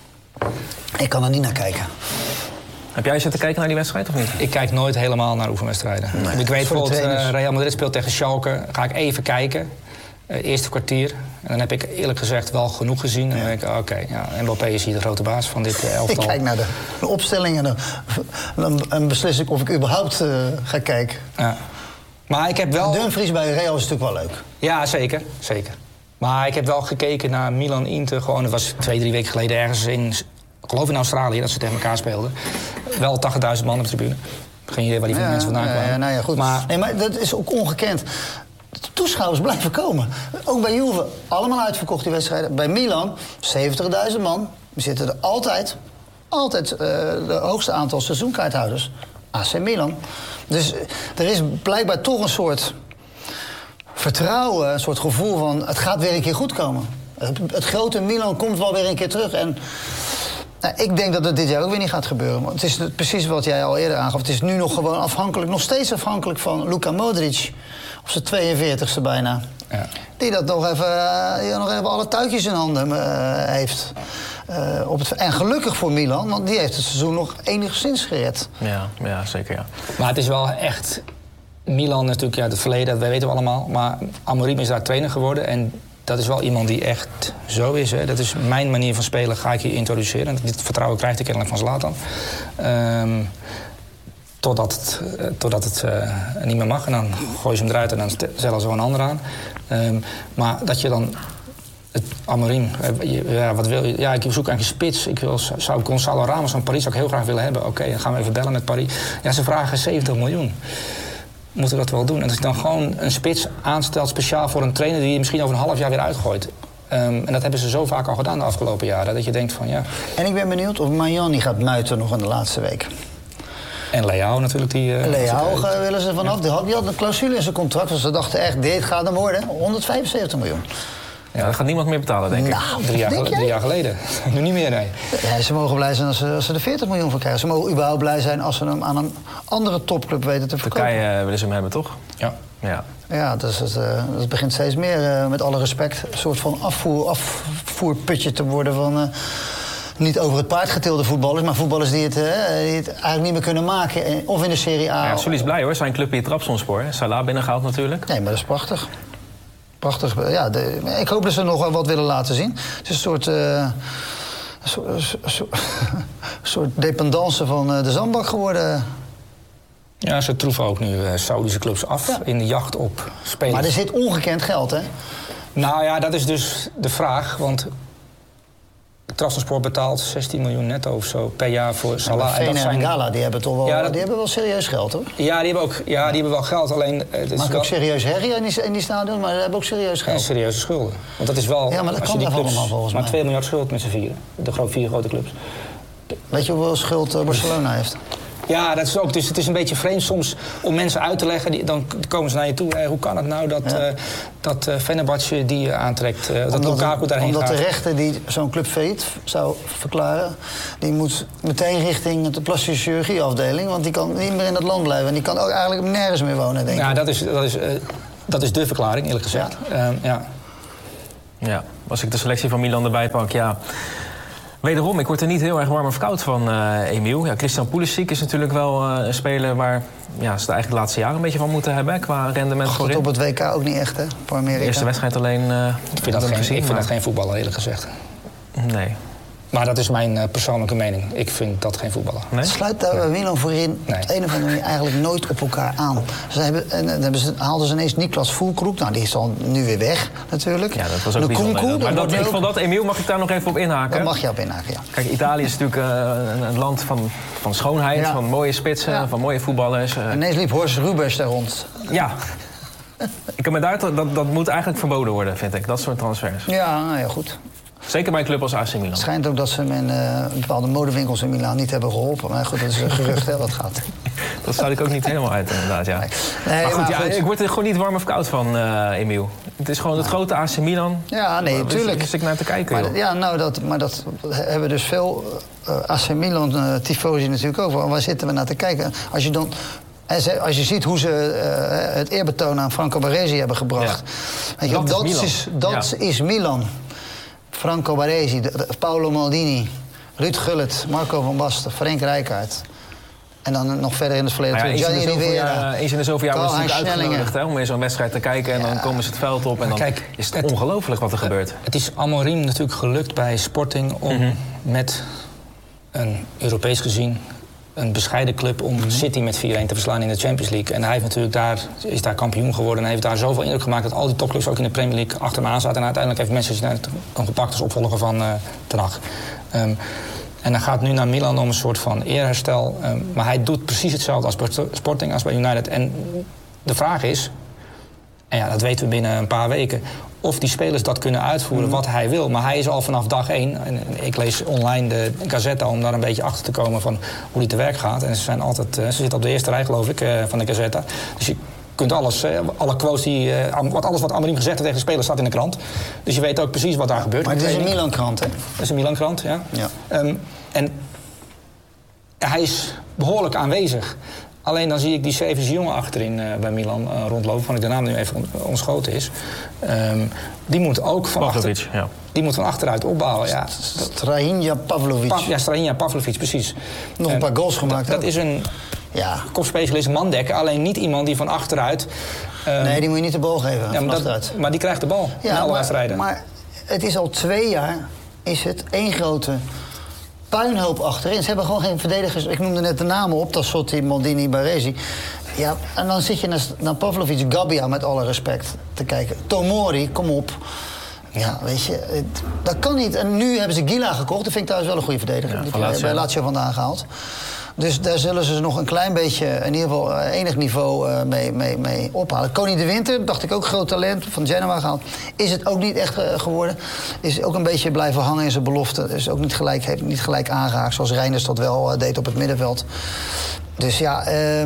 Ik kan er niet naar kijken. Heb jij zitten kijken naar die wedstrijd of niet? Ik kijk nooit helemaal naar oefenwedstrijden. Nee. Ik weet bijvoorbeeld, Real Madrid speelt tegen Schalke. Ga ik even kijken. Eerste kwartier. En dan heb ik eerlijk gezegd wel genoeg gezien. En dan denk ik, oké, Mbappé is hier de grote baas van dit elftal. Ik kijk naar de opstelling en dan beslis ik of ik überhaupt ga kijken. Ja. Maar ik heb wel... Dumfries bij Real is natuurlijk wel leuk. Ja, zeker. Maar ik heb wel gekeken naar Milan-Inter. Gewoon, dat was 2-3 weken geleden ergens ik geloof in Australië, dat ze tegen elkaar speelden. Wel 80.000 man op de tribune. Geen idee waar die mensen vandaan kwamen. Nou ja, goed. Maar dat is ook ongekend. De toeschouwers blijven komen. Ook bij Juve, allemaal uitverkocht die wedstrijden. Bij Milan, 70.000 man. We zitten er altijd de hoogste aantal seizoenkaarthouders. AC Milan. Dus er is blijkbaar toch een soort vertrouwen, een soort gevoel van... het gaat weer een keer goed komen. Het grote Milan komt wel weer een keer terug. En ik denk dat het dit jaar ook weer niet gaat gebeuren. Want het is precies wat jij al eerder aangaf. Het is nu nog gewoon nog steeds afhankelijk van Luka Modric. Op zijn 42e bijna. Ja. Die nog even alle touwtjes in handen heeft. En gelukkig voor Milan, want die heeft het seizoen nog enigszins gered. Ja, zeker, ja. Maar het is wel echt... Milan natuurlijk, het verleden, dat weten we allemaal. Maar Amorim is daar trainer geworden. En dat is wel iemand die echt zo is. Hè. Dat is mijn manier van spelen, ga ik hier introduceren. En dit vertrouwen krijgt hij kennelijk van Zlatan. Totdat het niet meer mag. En dan gooi je hem eruit en dan stellen ze een ander aan. Maar dat je dan... Amorim, wat wil je? Ja, ik zoek eigenlijk een spits. Zou Gonzalo Ramos van Paris ook heel graag willen hebben. Oké, dan gaan we even bellen met Paris. Ja, ze vragen 70 miljoen. Moeten we dat wel doen? En als je dan gewoon een spits aanstelt speciaal voor een trainer... die je misschien over een half jaar weer uitgooit. En dat hebben ze zo vaak al gedaan de afgelopen jaren. Dat je denkt van ja... En ik ben benieuwd of Magnani gaat muiten nog in de laatste week. En Leao natuurlijk. Leao willen ze vanaf. Die had een clausule in zijn contract. Dus ze dachten echt, dit gaat hem worden. 175 miljoen. Ja, dat gaat niemand meer betalen, denk ik. Nou, 3 jaar geleden. Nu niet meer, nee. Ja, ze mogen blij zijn als ze er 40 miljoen voor krijgen. Ze mogen überhaupt blij zijn als ze hem aan een andere topclub weten te verkopen. Turkije willen ze hem hebben, toch? Ja. Ja, dus het begint steeds meer, met alle respect... een soort van afvoerputje te worden van... niet over het paard getilde voetballers, maar voetballers die het eigenlijk niet meer kunnen maken. Of in de Serie A. Ja, Sully is blij hoor, zijn club hier Trabzonspor. Salah binnengehaald natuurlijk. Nee, maar dat is prachtig. Prachtig. Ja, ik hoop dat ze nog wel wat willen laten zien. Het is een soort dependance van de zandbak geworden. Ja, ze troeven ook nu Saoedische clubs af in de jacht op spelers. Maar er zit ongekend geld, hè? Nou ja, dat is dus de vraag, want Trabzonspor betaalt 16 miljoen netto of zo per jaar voor Salah. En Gala, die hebben toch wel, Ja, die hebben wel serieus geld, hoor. Ja, die hebben wel geld, alleen... Het is maar wel ook serieus herrie in die stadion, maar ze hebben ook serieus geld. En serieuze schulden. Want dat is wel... Ja, maar dat als kan je die toch clubs, allemaal volgens mij. maar 2 miljard schuld met z'n vieren. De 4 grote clubs. Weet je hoeveel schuld Barcelona heeft? Ja, dat is ook. Dus het is een beetje vreemd soms om mensen uit te leggen. Dan komen ze naar je toe. Hoe kan het nou dat Fenerbahce die aantrekt? Dat Lukaku daarheen gaat? Omdat de rechter die zo'n club failliet zou verklaren, die moet meteen richting de plastische chirurgieafdeling. Want die kan niet meer in het land blijven. En die kan ook eigenlijk nergens meer wonen, denk ik. Ja, dat is de verklaring, eerlijk gezegd. Ja, als ik de selectie van Milan erbij pak, ja. Wederom, ik word er niet heel erg warm of koud van, Emiel. Ja, Christian Pulisic is natuurlijk wel een speler waar ze het eigenlijk de laatste jaren een beetje van moeten hebben qua rendement voorin. Op het WK ook niet echt, hè? Voor Amerika. De eerste wedstrijd alleen. Ik vind dat geen voetballer, eerlijk gezegd. Nee. Maar dat is mijn persoonlijke mening. Ik vind dat geen voetballer. Nee? Sluit daar Milan voorin op de een of andere manier eigenlijk nooit op elkaar aan. Haalden ze ineens Niklas Füllkrug. Nou, die is dan nu weer weg, natuurlijk. Ja, dat was ook bijzonder. Maar ik vond dat, Emiel, mag ik daar nog even op inhaken? Daar mag je op inhaken, ja. Kijk, Italië is natuurlijk een land van schoonheid, van mooie spitsen, van mooie voetballers. Ineens liep Horst Rubers daar rond. Ja. Dat moet eigenlijk verboden worden, vind ik. Dat soort transfers. Ja, nou ja, goed. Zeker bij een club als AC Milan. Het schijnt ook dat ze hem in bepaalde modewinkels in Milaan niet hebben geholpen. Maar goed, dat is een gerucht, hè, wat gaat. Dat sluit ik ook niet helemaal uit, inderdaad, ja. Nee, maar goed, ik word er gewoon niet warm of koud van, Emiel. Het is gewoon het grote AC Milan. Ja, nee, natuurlijk. Daar zit ik naar te kijken, maar, ja, nou, dat hebben dus veel AC Milan tifosi natuurlijk ook. Waar zitten we naar te kijken? Als je ziet hoe ze het eerbetoon aan Franco Baresi hebben gebracht. Ja. Weet je, dat is Milan. Franco Baresi, Paolo Maldini, Ruud Gullit, Marco van Basten, Frank Rijkaard. En dan nog verder in het verleden. Gianni Rivera. Eens in de zoveel jaar wordt het natuurlijk uitgenodigd om in zo'n wedstrijd te kijken. En dan komen ze het veld op en dan is het ongelooflijk wat er gebeurt. Het is Amorim natuurlijk gelukt bij Sporting om met een Europees gezien een bescheiden club om City met 4-1 te verslaan in de Champions League. En hij heeft natuurlijk is daar kampioen geworden en heeft daar zoveel indruk gemaakt dat al die topclubs ook in de Premier League achter hem aan zaten. En uiteindelijk heeft Manchester United dan gepakt als opvolger van Ten Hag. En hij gaat nu naar Milan om een soort van eerherstel. Maar hij doet precies hetzelfde als bij Sporting, als bij United. En de vraag is, en ja, dat weten we binnen een paar weken, of die spelers dat kunnen uitvoeren wat hij wil. Maar hij is al vanaf dag 1, en ik lees online de Gazzetta om daar een beetje achter te komen van hoe die te werk gaat. En ze zitten op de eerste rij, geloof ik, van de Gazzetta. Dus je kunt alles, alle quotes alles wat Amorim gezegd heeft tegen de spelers staat in de krant. Dus je weet ook precies wat daar gebeurt. Maar het is een Milan-krant, hè? Het is een Milan-krant, ja. En hij is behoorlijk aanwezig. Alleen dan zie ik die Servische jongen achterin bij Milan rondlopen, van ik de naam nu even ontschoten is. Die moet ook die moet van achteruit opbouwen. Ja. Strahinja Pavlovic. Strahinja Pavlovic, precies. Nog een paar goals gemaakt. Dat is een kopspecialist mandekker, alleen niet iemand die van achteruit... nee, die moet je niet de bal geven. Ja, maar die krijgt de bal in alle wedstrijden. Maar het is al 2 jaar is het één grote puinhoop achterin. Ze hebben gewoon geen verdedigers. Ik noemde net de namen op, Tassotti, Maldini, Baresi. Ja, en dan zit je naar Pavlovic, Gabbia, met alle respect, te kijken. Tomori, kom op. Ja, weet je, dat kan niet. En nu hebben ze Gila gekocht. Dat vind ik trouwens wel een goede verdediger. Die heb je bij Lazio vandaan gehaald. Dus daar zullen ze nog een klein beetje, in ieder geval enig niveau mee ophalen. Koning de Winter, dacht ik ook, groot talent, van Genoa gehaald. Is het ook niet echt geworden. Is ook een beetje blijven hangen in zijn belofte. Is ook heeft niet gelijk aangehaakt, zoals Reinders dat wel deed op het middenveld. Dus ja,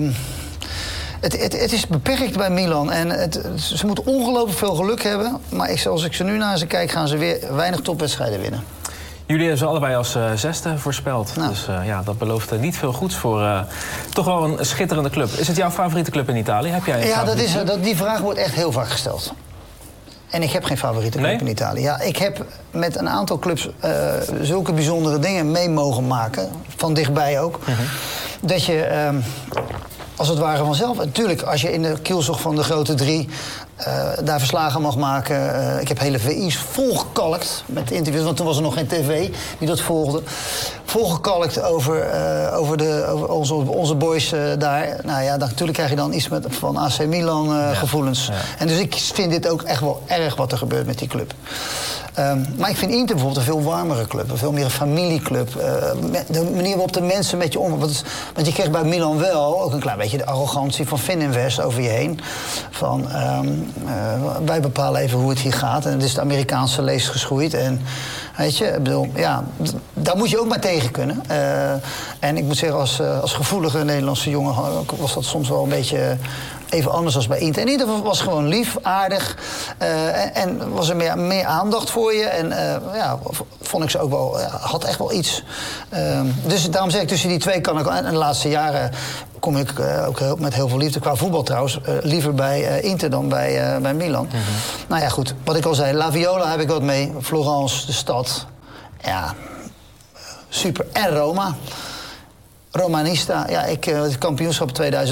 het is beperkt bij Milan. En ze moeten ongelooflijk veel geluk hebben. Maar als ik ze nu naar ze kijk, gaan ze weer weinig topwedstrijden winnen. Jullie hebben ze allebei als 6e voorspeld. Nou. Dus dat belooft niet veel goeds voor toch wel een schitterende club. Is het jouw favoriete club in Italië? Heb jij die vraag wordt echt heel vaak gesteld. En ik heb geen favoriete club in Italië. Ja, ik heb met een aantal clubs zulke bijzondere dingen mee mogen maken. Van dichtbij ook. Dat je, als het ware vanzelf... Natuurlijk, als je in de kielzog van de grote 3... daar verslagen mag maken. Ik heb hele VI's volgekalkt met interviews, want toen was er nog geen tv die dat volgde. Volgekalkt over onze boys daar. Nou ja, natuurlijk krijg je dan iets van AC Milan gevoelens. Ja. En dus ik vind dit ook echt wel erg wat er gebeurt met die club. Maar ik vind Inter bijvoorbeeld een veel warmere club. Een veel meer een familieclub. De manier waarop de mensen met je omgaan. Want je kreeg bij Milan wel ook een klein beetje de arrogantie van Fininvest over je heen. Van wij bepalen even hoe het hier gaat. En het is de Amerikaanse leest geschoeid. En weet je, ik bedoel, ja, daar moet je ook maar tegen kunnen. En ik moet zeggen, als gevoelige Nederlandse jongen was dat soms wel een beetje even anders als bij Inter. En Inter was gewoon lief, aardig. En was er meer aandacht voor je. En ja, vond ik ze ook wel, had echt wel iets. Dus daarom zeg ik, tussen die twee kan ik... En de laatste jaren kom ik ook met heel veel liefde, qua voetbal trouwens, liever bij Inter dan bij Milan. Nou ja, goed. Wat ik al zei, La Viola heb ik wat mee. Florence, de stad. Ja, super. En Roma. Romanista. Ja, het kampioenschap 2000.